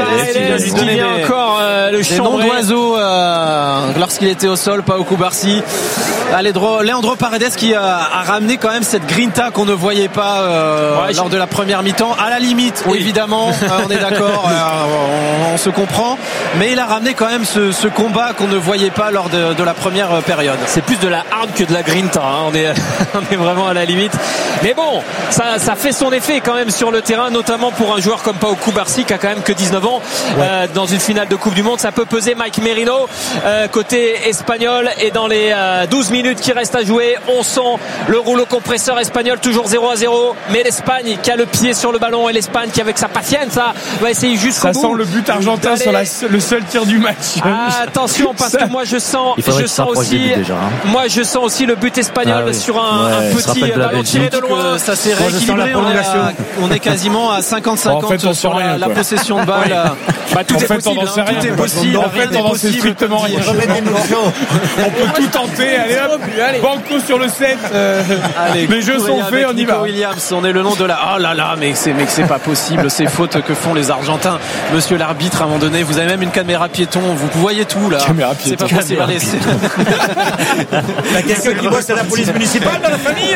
qui vient encore le chambrer. Des noms d'oiseaux lorsqu'il était au sol, pas au Cucurella. Leandro Paredes qui a ramené quand même cette grinta qu'on ne voyait pas lors de la première mi-temps. À la limite, évidemment, on est d'accord, on se comprend. Mais il a ramené quand même ce combat qu'on ne voyait pas lors de la première période. C'est plus de la hard que de la grinta. On est vraiment à la limite. Mais bon, ça fait son effet quand même sur le terrain, notamment pour un joueur comme Pau Cubarsí qui a quand même que 19 ans. Dans une finale de Coupe du Monde, ça peut peser. Mike Merino côté espagnol, et dans les 12 minutes qui restent à jouer, on sent le rouleau compresseur espagnol, toujours 0-0, mais l'Espagne qui a le pied sur le ballon, et l'Espagne qui, avec sa patience, va essayer jusqu'au bout. Ça sent le but argentin sur le seul tir du match. Attention, parce que moi je sens aussi le but espagnol sur un petit ballon tiré de loin. Ça s'est rééquilibré. On est quasiment à 50-50 sur la possession de balle. Tout est possible. Tout est possible. En fait, on n'en sait strictement rien. On peut tout tenter. Allez hop, banco sur le 7. Les jeux sont faits, on y va. Williams, on est le nom de la. Oh là là, mais c'est pas possible, ces fautes que font les Argentins. Monsieur l'arbitre, à un moment donné, vous avez même une caméra piéton, vous voyez tout là. C'est pas possible. T'as quelqu'un qui bosse à la police municipale dans la famille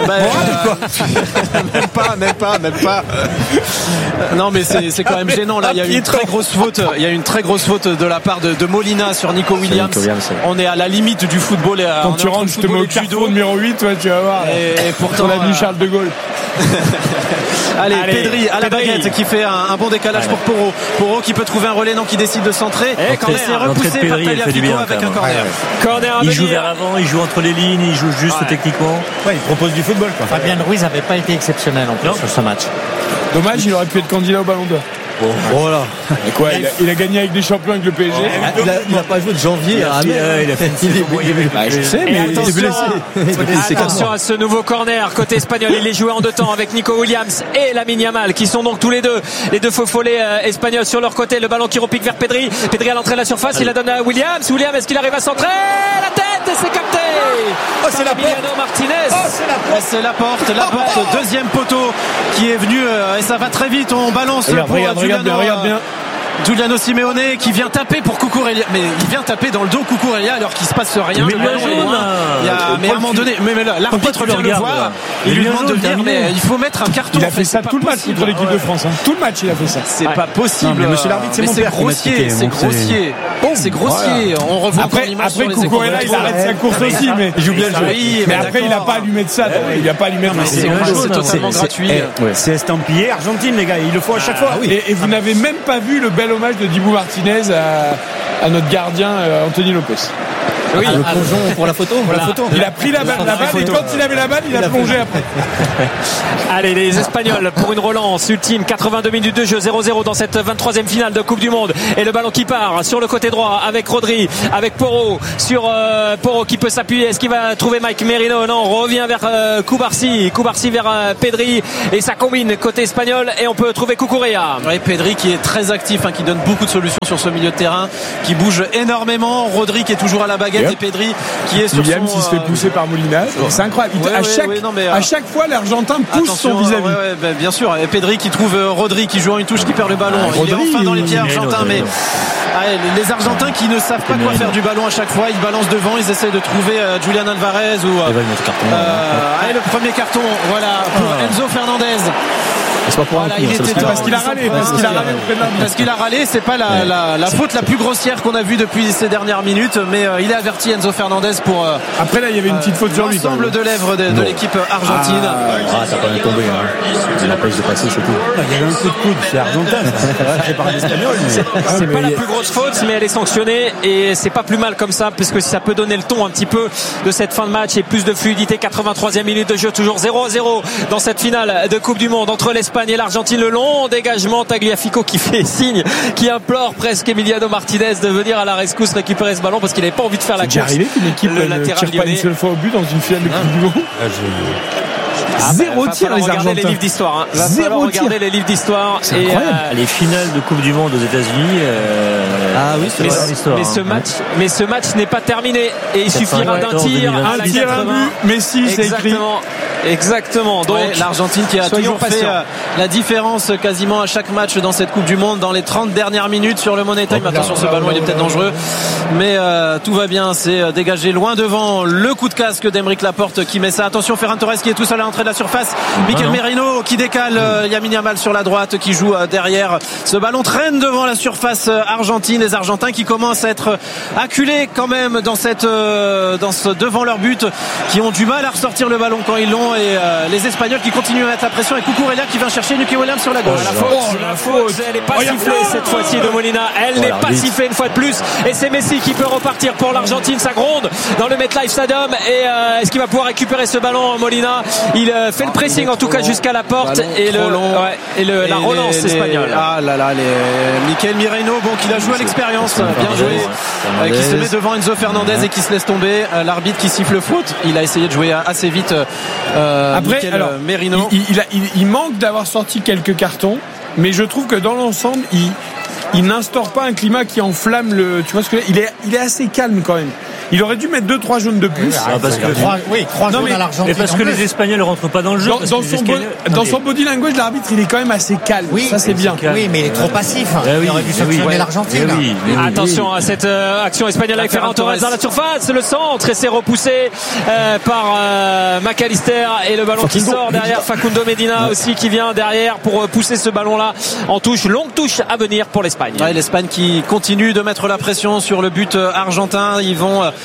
Même pas. Non, mais c'est quand même gênant là. Il y a une très grosse faute. Il y a une très grosse faute de la part de Molina sur Nico Williams. On est à la limite du football. Quand tu rentres, je te mets au carton numéro 8, tu vas voir. Et pourtant, on a vu Charles de Gaulle. Allez, Pedri à la baguette qui fait un bon décalage pour Porro. Porro qui peut trouver un relais, qui décide de centrer. Et c'est repoussé par Tagliafico avec un corner. Il joue vers avant, il joue entre les lignes, il joue juste techniquement. Il propose du football. Fabien Ruiz n'avait pas été exceptionnel en plus sur ce match. Dommage, il aurait pu être candidat au Ballon d'Or. Voilà. Et quoi, il a gagné avec des champions avec le PSG. Il n'a pas joué de janvier à mai. Il a fait je sais, mais il est blessé. Attention à ce nouveau corner côté espagnol. Il est joué en deux temps avec Nico Williams et Lamine Yamal qui sont donc tous les deux faux follets espagnols sur leur côté. Le ballon qui repique vers Pedri. Pedri à l'entrée de la surface. Il la donne à Williams. Williams, est-ce qu'il arrive à centrer? La tête, et c'est capté. C'est la Emiliano Martinez. C'est la porte. Deuxième poteau qui est venu et ça va très vite. On balance Regarde bien. Giuliano Simeone qui vient taper pour Cucurella, mais il vient taper dans le dos Cucurella alors qu'il se passe rien. Mais à un moment donné, l'arbitre vient le voir, il lui demande de venir, mais il faut mettre un carton. Il a fait ça tout le match contre l'équipe de France. Tout le match, il a fait ça. C'est pas possible. Mais monsieur l'arbitre, c'est mon père. C'est grossier. On revoit après Cucurella, il arrête sa course aussi, mais il joue bien le jeu. Mais après, il n'a pas allumé de ça. Il n'a pas allumé de ça. C'est totalement gratuit. C'est estampillé Argentine, les gars. Il le faut à chaque fois. Et vous n'avez même pas vu le bel hommage de Dibu Martinez à notre gardien Anthony Lopez. Oui, le plongeon pour la photo. Il a pris la balle et quand il avait la balle, il a plongé après. Allez, les Espagnols pour une relance ultime. 82 minutes de jeu, 0-0 dans cette 23e finale de Coupe du Monde. Et le ballon qui part sur le côté droit avec Rodri, avec Porro, sur Porro qui peut s'appuyer. Est-ce qu'il va trouver Mike Merino? Non, on revient vers Cubarsí vers Pedri et ça combine côté espagnol et on peut trouver Cucurella. Oui, Pedri qui est très actif, qui donne beaucoup de solutions sur ce milieu de terrain, qui bouge énormément. Rodri qui est toujours à la baguette. Et Pedri qui est sur Williams, il se fait pousser par Molina. C'est incroyable. À chaque fois, l'Argentin pousse son vis-à-vis. Bien sûr. Et Pedri qui trouve Rodri qui joue en une touche, qui perd le ballon. Il est enfin dans les pieds argentins, mais les Argentins qui ne savent pas quoi faire du ballon à chaque fois, ils balancent devant, ils essaient de trouver Julian Alvarez ou le premier carton, voilà, pour Enzo Fernandez. C'est pas pour un coup, parce qu'il a râlé. Parce qu'il a râlé, c'est pas la faute la plus grossière qu'on a vue depuis ces dernières minutes, mais il est averti Enzo Fernandez pour. Après là, il y avait une petite faute sur lui. L'ensemble de lèvres de l'équipe argentine. Ça n'a pas bien tombé. Il l'empêche de passer, c'est tout. Il y avait un coup de coude, c'est argentin. C'est pas l'espagnol. C'est pas la plus grosse faute, mais elle est sanctionnée et c'est pas plus mal comme ça, puisque ça peut donner le ton un petit peu de cette fin de match et plus de fluidité. 83e minute de jeu, toujours 0-0 dans cette finale de Coupe du Monde entre l'Espagne et l'Argentine. Le long dégagement, Tagliafico qui fait signe, qui implore presque Emiliano Martinez de venir à la rescousse récupérer ce ballon parce qu'il n'avait pas envie de faire la course. C'est arrivé qu'une équipe ne tire pas une seule fois au but dans une finale de Coupe du Monde. Zéro tir les Argentins. Les livres d'histoire. Va falloir regarder les livres d'histoire. C'est incroyable. Les finales de Coupe du Monde aux États-Unis. Mais ce match n'est pas terminé et il suffira d'un tir. Un tir, un but. Messi, c'est écrit. Exactement. Donc l'Argentine qui a toujours fait la différence quasiment à chaque match dans cette Coupe du Monde dans les 30 dernières minutes sur le Money Time. Attention, ce ballon il est peut-être dangereux, mais tout va bien. C'est dégagé loin devant. Le coup de casque d'Aymeric Laporte qui met ça. Attention, Ferran Torres qui est tout seul à l'entrée de la surface. Mikel Merino qui décale. Lamine Yamal sur la droite qui joue derrière. Ce ballon traîne devant la surface argentine. Les Argentins qui commencent à être acculés quand même devant leur but, qui ont du mal à ressortir le ballon quand ils l'ont. Et les Espagnols qui continuent à mettre la pression et Cucurella qui vient chercher Nico Williams sur la gauche. La faute, elle n'est pas sifflée cette fois-ci de Molina. Elle n'est pas sifflée une fois de plus. Et c'est Messi qui peut repartir pour l'Argentine. Ça gronde dans le MetLife Stadium. Et est-ce qu'il va pouvoir récupérer ce ballon, Molina? Il fait le pressing en tout cas jusqu'à la porte et la relance espagnole. Mikel Merino, qui a joué à l'expérience, bien joué, qui se met devant Enzo Fernandez et qui se laisse tomber. L'arbitre qui siffle faute. Il a essayé de jouer assez vite. Après, Merino. Il manque d'avoir sorti quelques cartons, mais je trouve que dans l'ensemble, il n'instaure pas un climat qui enflamme le. Tu vois ce que il est assez calme quand même. Il aurait dû mettre 2-3 jaunes de plus. Trois jaunes à l'Argentine. Mais parce que les Espagnols ne rentrent pas dans le jeu. Dans son body language, l'arbitre, il est quand même assez calme. Oui, ça c'est bien. Oui, mais il est trop passif. Il aurait dû sanctionner l'Argentine. Attention à cette action espagnole avec Ferran Torres dans la surface. Le centre et c'est repoussé par McAllister et le ballon qui sort derrière. Facundo Medina aussi qui vient derrière pour pousser ce ballon-là en touche. Longue touche à venir pour l'Espagne. L'Espagne qui continue de mettre la pression sur le but argentin. Ils vont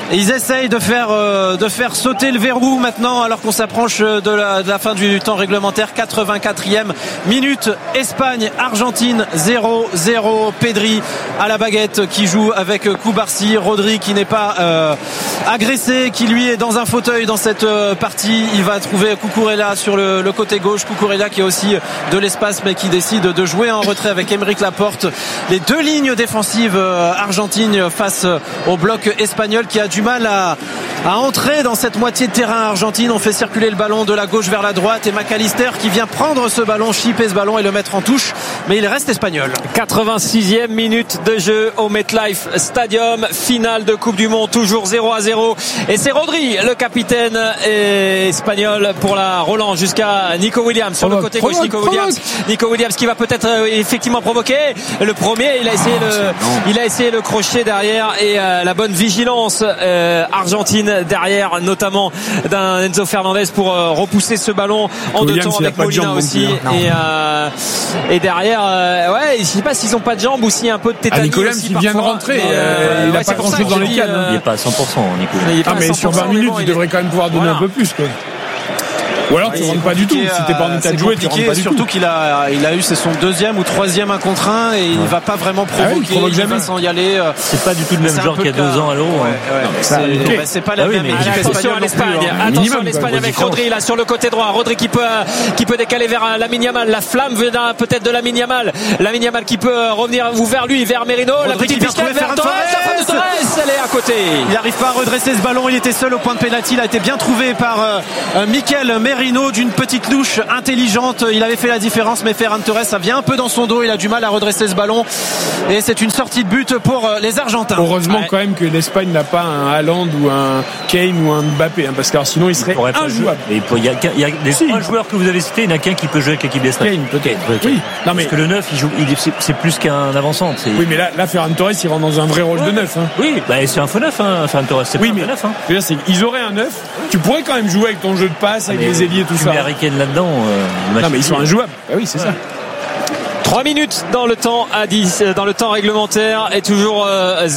Et ils essayent de faire sauter le verrou maintenant alors qu'on s'approche de la fin du temps réglementaire. 84e minute, Espagne, Argentine 0-0. Pedri à la baguette qui joue avec Cubarsí. Rodri qui n'est pas agressé, qui lui est dans un fauteuil dans cette partie. Il va trouver Cucurella sur le côté gauche. Cucurella qui a aussi de l'espace mais qui décide de jouer en retrait avec Aymeric Laporte. Les deux lignes défensives argentines face au bloc espagnol qui a du mal à entrer dans cette moitié de terrain argentine. On fait circuler le ballon de la gauche vers la droite et McAllister qui vient prendre ce ballon, chipper ce ballon et le mettre en touche, mais il reste espagnol. 86e minute de jeu au MetLife Stadium, finale de Coupe du Monde, toujours 0-0 et c'est Rodri, le capitaine espagnol, pour la relance jusqu'à Nico Williams sur le côté gauche. Nico Williams qui va peut-être effectivement provoquer le premier. Il a essayé le crochet derrière et la bonne vigilance argentine derrière, notamment d'un Enzo Fernandez pour repousser ce ballon en deux temps avec Molina aussi. Et derrière, je sais pas s'ils ont pas de jambes ou s'il y a un peu de tétanie. Nico Williams qui vient de rentrer, il n'a pas grand chose dans les cannes. Il n'est pas à 100%, Nico Williams. Mais sur 20 minutes, il devrait quand même pouvoir donner un peu plus, quoi. Ou alors tu rentres pas du tout. Si t'es pas en état de jouer, tu rentres pas du tout. Surtout qu'il a eu c'est son deuxième ou troisième 1 contre 1 et il ne va pas vraiment provoquer. Il va sans y aller. C'est pas du tout le même genre qu'il y a 2 ans à l'Euro. C'est pas la même équipe. Attention à l'Espagne. Attention à l'Espagne avec Rodri là sur le côté droit. Rodri qui peut décaler vers Lamine Yamal. La flamme vient peut-être de Lamine Yamal. Lamine Yamal qui peut revenir vers lui, vers Merino. La petite pistole vers Torres. La frappe de Torres, elle est à côté. Il n'arrive pas à redresser ce ballon. Il était seul au point de pénalty. Il a été bien trouvé par Mikel Merino d'une petite louche intelligente. Il avait fait la différence, mais Ferran Torres, ça vient un peu dans son dos. Il a du mal à redresser ce ballon et c'est une sortie de but pour les Argentins. Heureusement quand même que l'Espagne n'a pas un Haaland ou un Kane ou un Mbappé, parce que sinon il serait injouable. Il y a les 3 joueurs que vous avez cités, il n'y en a qu'un qui peut jouer avec l'équipe d'Espagne. Kane peut-être. Oui. Non, mais parce que le 9 c'est plus qu'un avançant. Oui, mais là Ferran Torres il rentre dans un vrai rôle de 9. Oui, c'est un faux 9 Ferran Torres, c'est pas un faux 9. Ils auraient un 9. Tu pourrais quand même jouer avec ton jeu de passe, avec les ailiers, tout ça. Mais Harry Kane là-dedans. Non, mais ils sont injouables. Oui, c'est ça. 3 minutes dans le temps dans le temps réglementaire et toujours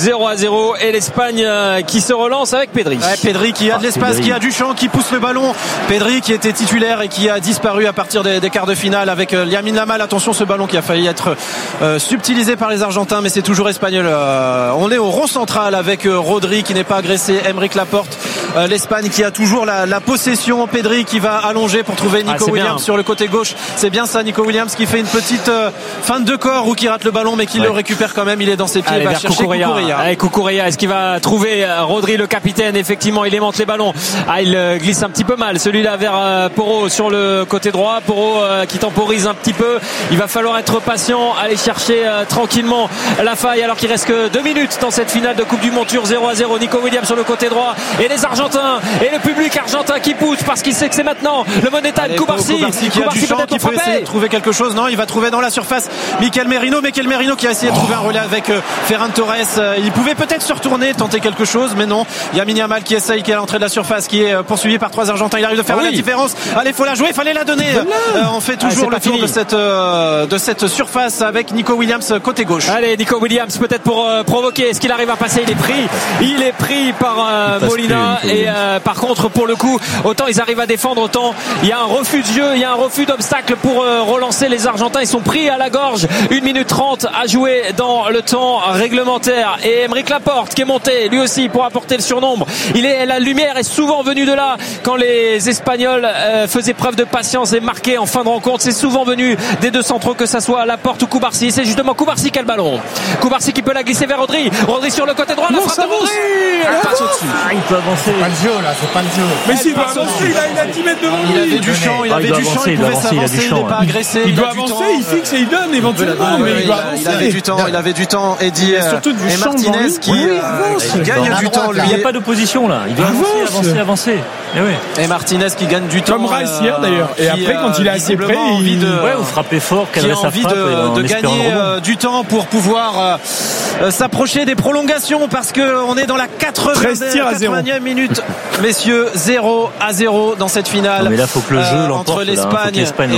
0-0 et l'Espagne qui se relance avec Pedri. Pedri qui a de l'espace, qui a du champ, qui pousse le ballon. Pedri qui était titulaire et qui a disparu à partir des quarts de finale avec Lamine Yamal. Attention, ce ballon qui a failli être subtilisé par les Argentins, mais c'est toujours espagnol. On est au rond central avec Rodri qui n'est pas agressé, Aymeric Laporte. L'Espagne qui a toujours la possession. Pedri qui va allonger pour trouver Nico Williams sur le côté gauche. C'est bien ça, Nico Williams qui fait une petite fin de corps ou qui rate le ballon mais qui le récupère quand même. Il est dans ses pieds. Il va chercher Cucurella. Est-ce qu'il va trouver Rodri, le capitaine? Effectivement, il aimante les ballons. Il glisse un petit peu mal celui-là vers Porro sur le côté droit. Porro qui temporise un petit peu. Il va falloir être patient, aller chercher tranquillement la faille alors qu'il reste que 2 minutes dans cette finale de Coupe du Monde. 0-0. Nico Williams sur le côté droit et les Argentins et le public argentin qui pousse parce qu'il sait que c'est maintenant le monétal. Cubarsí qui a du champ, qui peut essayer de trouver quelque chose. Non, il va trouver dans la surface Mikel Merino qui a essayé de trouver un relais avec Ferran Torres. Il pouvait peut-être se retourner, tenter quelque chose, mais non. Lamine Yamal qui essaye, qui est à l'entrée de la surface, qui est poursuivi par 3 Argentins. Il arrive de faire la différence. Allez, faut la jouer, fallait la donner. On fait toujours le tour de cette surface avec Nico Williams côté gauche. Allez, Nico Williams peut-être pour provoquer. Est-ce qu'il arrive à passer? Il est pris par Molina et par contre pour le coup autant ils arrivent à défendre, autant il y a un refus de jeu, il y a un refus d'obstacle pour relancer les Argentins. Ils sont pris à la gorge. 1 minute 30 à jouer dans le temps réglementaire et Aymeric Laporte qui est monté lui aussi pour apporter le surnombre. La lumière est souvent venue de là quand les Espagnols faisaient preuve de patience et marquaient en fin de rencontre. C'est souvent venu des deux centraux, que ça soit Laporte ou Cubarsí. C'est justement Cubarsí qui a le ballon. Cubarsí qui peut la glisser vers Rodri. Rodri sur le côté droit. La frappe de Rodri. Elle passe au-dessus. Il peut avancer. C'est pas le jeu là, c'est pas le jeu. Mais s'il doit avancer, il a 10 mètres devant lui. Il avait du champ, il pouvait s'avancer, il n'est pas agressé. Il doit avancer, il fixe et il donne éventuellement. Mais il doit avancer. Il avait du temps. Eddie et Martinez qui gagne du temps. Il n'y a pas d'opposition là. Il doit avancer. Et Martinez qui gagne du temps. Comme Rice hier d'ailleurs. Et après, quand il est assez près, il frapper fort, qui a envie de gagner du temps pour pouvoir s'approcher des prolongations parce qu'on est dans la 80e minute minutes, messieurs, 0-0 dans cette finale. Non, mais là, faut que le jeu l'emporte, entre l'Espagne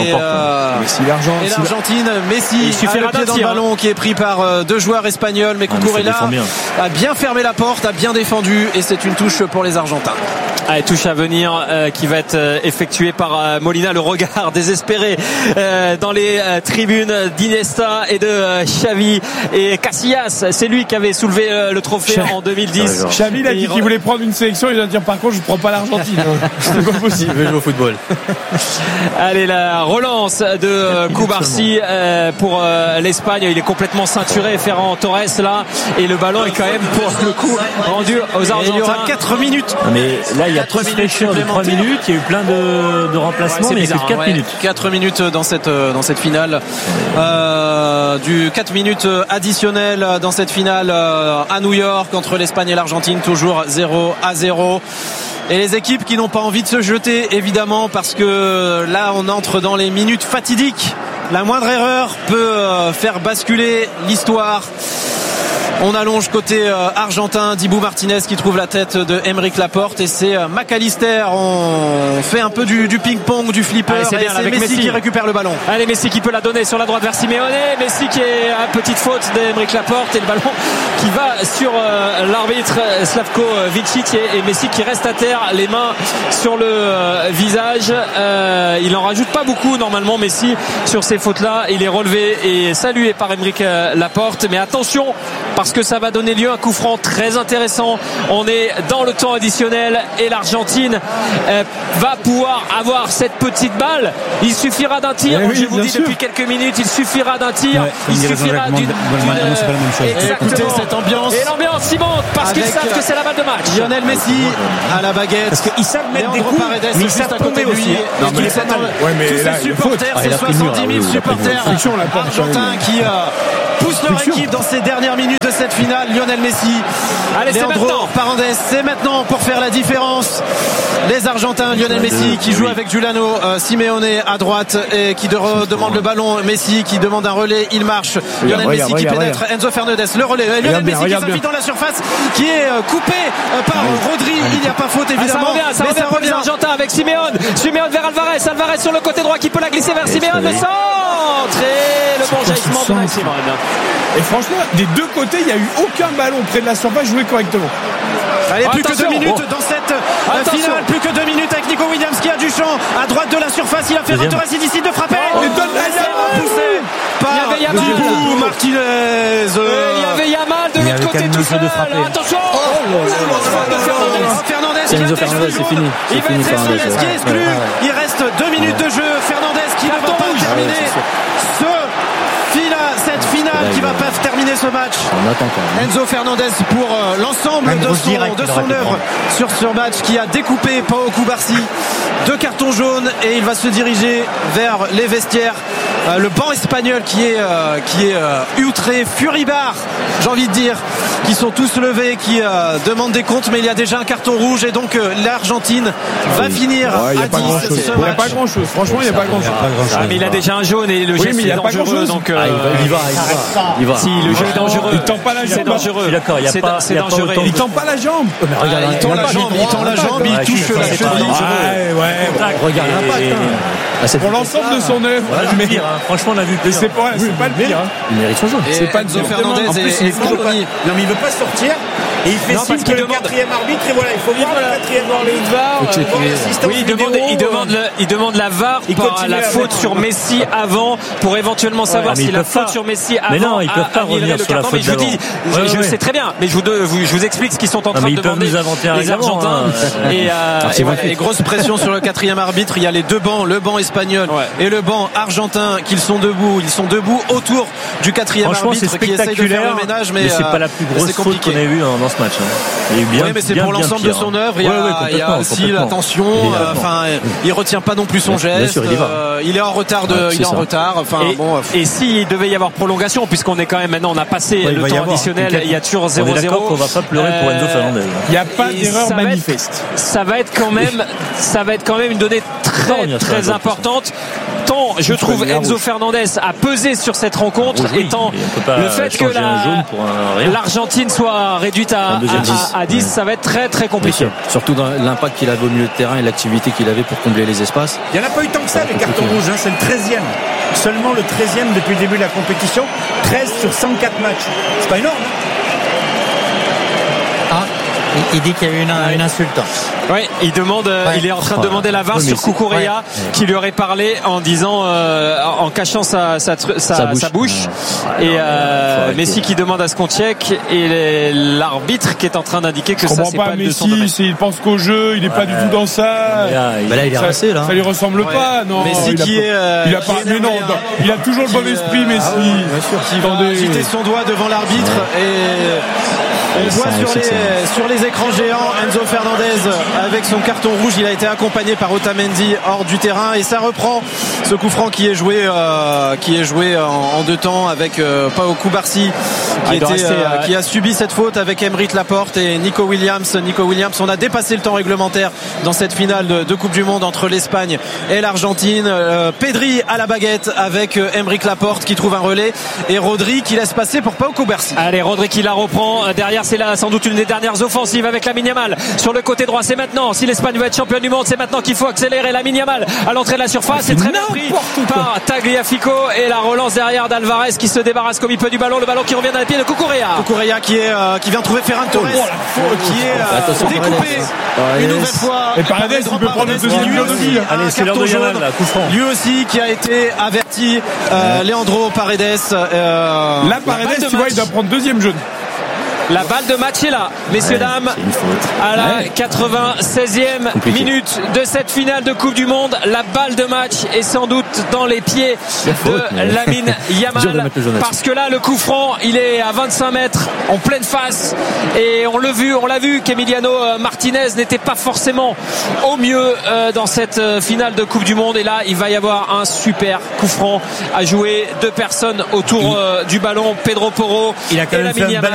et l'Argentine. Messi a le pied dans le ballon qui est pris par deux joueurs espagnols, mais Cucurella a bien fermé la porte, a bien défendu, et c'est une touche pour les Argentins. Allez, touche à venir qui va être effectuée par Molina. Le regard désespéré dans les tribunes d'Iniesta et de Xavi et Casillas. C'est lui qui avait soulevé le trophée en 2010. Xavi a dit qu'il voulait prendre une sélection. Il va dire par contre je ne prends pas l'Argentine. C'est pas possible. Il veut jouer au football. Allez, la relance de Cubarsí pour l'Espagne. Il est complètement ceinturé, Ferran Torres là, et le ballon est quand même pour le coup rendu aux Argentins. Il y aura 4 minutes. Mais là il y a 3 fraîcheurs de 3 minutes. Il y a eu plein de remplacements, mais il y a que 4 minutes. 4 minutes dans cette finale. Du 4 minutes additionnelles dans cette finale à New York entre l'Espagne et l'Argentine, toujours 0-0. Et les équipes qui n'ont pas envie de se jeter, évidemment, parce que là on entre dans les minutes fatidiques. La moindre erreur peut faire basculer l'histoire. On allonge côté argentin, Dibu Martinez qui trouve la tête de Aymeric Laporte, et c'est McAllister. On fait un peu du ping-pong, du flipper. Allez, c'est Messi qui récupère le ballon. Allez, Messi qui peut la donner sur la droite vers Simeone. Messi qui est à petite faute d'Aymeric Laporte, et le ballon qui va sur l'arbitre Slavko Vincic, et Messi qui reste à terre, les mains sur le visage. Il en rajoute pas beaucoup normalement, Messi, sur ces fautes-là. Il est relevé et salué par Aymeric Laporte. Mais attention, parce que ça va donner lieu à un coup franc très intéressant. On est dans le temps additionnel et l'Argentine va pouvoir avoir cette petite balle. Il suffira d'un tir. Je vous dis depuis quelques minutes, il suffira d'un tir. Il suffira d'une Écoutez cette ambiance. Et l'ambiance s'y monte parce qu'ils savent que c'est la balle de match. Lionel Messi à la baguette. Parce qu'ils savent mettre des coups, mais ils savent tomber aussi. Tous ces supporters, ces 70 000 supporters argentins qui poussent leur équipe dans ces dernières minutes de cette finale. Lionel Messi, allez, Leandro Paredes, c'est maintenant pour faire la différence. Les Argentins, Lionel Messi qui joue avec Giuliano Simeone à droite et qui demande le ballon. Messi qui demande un relais, il marche. Lionel Messi qui pénètre, Enzo Fernandez, le relais. Lionel Messi qui s'appuie dans la surface, qui est coupé par Rodri. Il n'y a pas faute évidemment. Ça revient pour les Argentins avec Simeone vers Alvarez sur le côté droit qui peut la glisser vers Simeone. Le centre et le bon jaillissement de Maxime. Et franchement, des deux côtés, il n'y a eu aucun ballon près de la surface joué correctement. Allez, plus que 2 minutes dans cette finale. Plus que 2 minutes avec Nico Williams qui a du champ à droite de la surface. Il a fait Torres, il décide de frapper. Poussé par Dibu Martinez. Il y avait Yamal de l'autre côté tout seul. Attention. Fernandez, c'est fini. Il va être Fernandez qui est exclu. Il reste 2 minutes de jeu. Fernandez qui ne va pas terminer cette finale, qui va pas terminer ce match. Enzo Fernandez pour l'ensemble de son œuvre sur ce match, qui a découpé Pau Cubarsí. 2 cartons jaunes, et il va se diriger vers les vestiaires. Le banc espagnol qui est outré, furibard, j'ai envie de dire, qui sont tous levés, qui demandent des comptes, mais il y a déjà un carton rouge, et donc l'Argentine va finir à 10 ce match. Il n'y a pas grand chose, franchement il n'y a pas grand chose. Mais il a déjà un jaune et le geste est dangereux, donc il va. Si le jeu est dangereux, il tend pas la jambe. C'est dangereux. D'accord, c'est dangereux. Il tend pas la jambe. Il tend la jambe, il touche la cheville. Regarde l'impact. Pour l'ensemble de son œuvre. Franchement, on a vu pire. C'est pas le pire. Il mérite son jaune. C'est pas Enzo Fernandez et compagnie. Non, mais il veut pas sortir. Et il fait signe que le 4e arbitre, et voilà, il faut voir le 4e arbitre. Il demande la VAR par la faute sur Messi avant, pour éventuellement savoir si la faute sur Messi avant. Mais non, ils peuvent pas revenir sur la faute d'avant. Je le sais très bien, mais je vous explique ce qu'ils sont en train de demander les Argentins. Et grosse pression sur le 4e arbitre. Il y a les deux bancs, le banc espagnol et le banc argentin, qui sont debout. Ils sont debout autour du 4e arbitre qui essaye de faire le ménage, mais c'est pas la plus grosse faute qu'on ait vue dans ce match. Il y a eu bien, mais c'est pour l'ensemble de son œuvre. Il y a aussi l'attention. Enfin, il retient pas non plus son geste. Sûr, il est en retard. Et s'il devait y avoir prolongation, puisqu'on est quand même maintenant, on a passé le temps additionnel, il y a toujours 0-0. On va pas pleurer pour Enzo Fernandez. Il n'y a pas d'erreur manifeste. Ça va être quand même une donnée très importante importante. Tant je trouve Enzo Fernandez a pesé sur cette rencontre, étant le fait que l'Argentine soit réduite à 10, ça va être très très compliqué. Surtout dans l'impact qu'il avait au milieu de terrain et l'activité qu'il avait pour combler les espaces. Il n'y en a pas eu tant que ça, les cartons rouges, hein, c'est le 13e. Seulement le 13e depuis le début de la compétition. 13 sur 104 matchs. C'est pas énorme, hein. Il dit qu'il y a eu une insulte. Oui, il est en train de demander la VAR sur Cucurella, qui lui aurait parlé en disant, en cachant sa bouche. Et Messi qui demande à ce qu'on check, et l'arbitre qui est en train d'indiquer que ça c'est pas de son domaine. Messi, il pense qu'au jeu, il n'est pas du tout dans ça. Là, il est rincé, là. Ça lui ressemble pas, non. Messi il a toujours le bon esprit, Messi. Qui va agiter son doigt devant l'arbitre et on voit sur les écrans géants Enzo Fernandez avec son carton rouge. Il a été accompagné par Otamendi hors du terrain et ça reprend ce coup franc qui est joué en deux temps avec Pau Cubarsí qui a subi cette faute avec Aymeric Laporte et Nico Williams. On a dépassé le temps réglementaire dans cette finale de Coupe du Monde entre l'Espagne et l'Argentine. Pedri à la baguette avec Aymeric Laporte qui trouve un relais et Rodri qui laisse passer pour Pau Cubarsí. Allez, Rodri qui la reprend derrière. C'est là sans doute une des dernières offensives avec Lamine Yamal sur le côté droit. C'est maintenant, si l'Espagne veut être championne du monde, c'est maintenant qu'il faut accélérer. Lamine Yamal à l'entrée de la surface, c'est très bien pris par Tagliafico et la relance derrière d'Alvarez qui se débarrasse comme il peut du ballon. Le ballon qui revient dans les pieds de Cucurella qui vient trouver Ferran Torres qui est découpé une nouvelle fois. Et Paredes il peut prendre le deuxième but aussi. Allez, c'est l'heure de Yamal là, coup franc. Lui aussi qui a été averti, Leandro Paredes. Là Paredes, tu vois, il doit prendre deuxième jaune. La balle de match est là, messieurs, dames, à la 96e minute de cette finale de Coupe du Monde. La balle de match est sans doute dans les pieds de Lamine Yamal, parce que là, le coup franc, il est à 25 mètres, en pleine face, et on l'a vu qu'Emiliano Martinez n'était pas forcément au mieux dans cette finale de Coupe du Monde, et là, il va y avoir un super coup franc à jouer. Deux personnes autour du ballon, Pedro Porro et Lamine Yamal.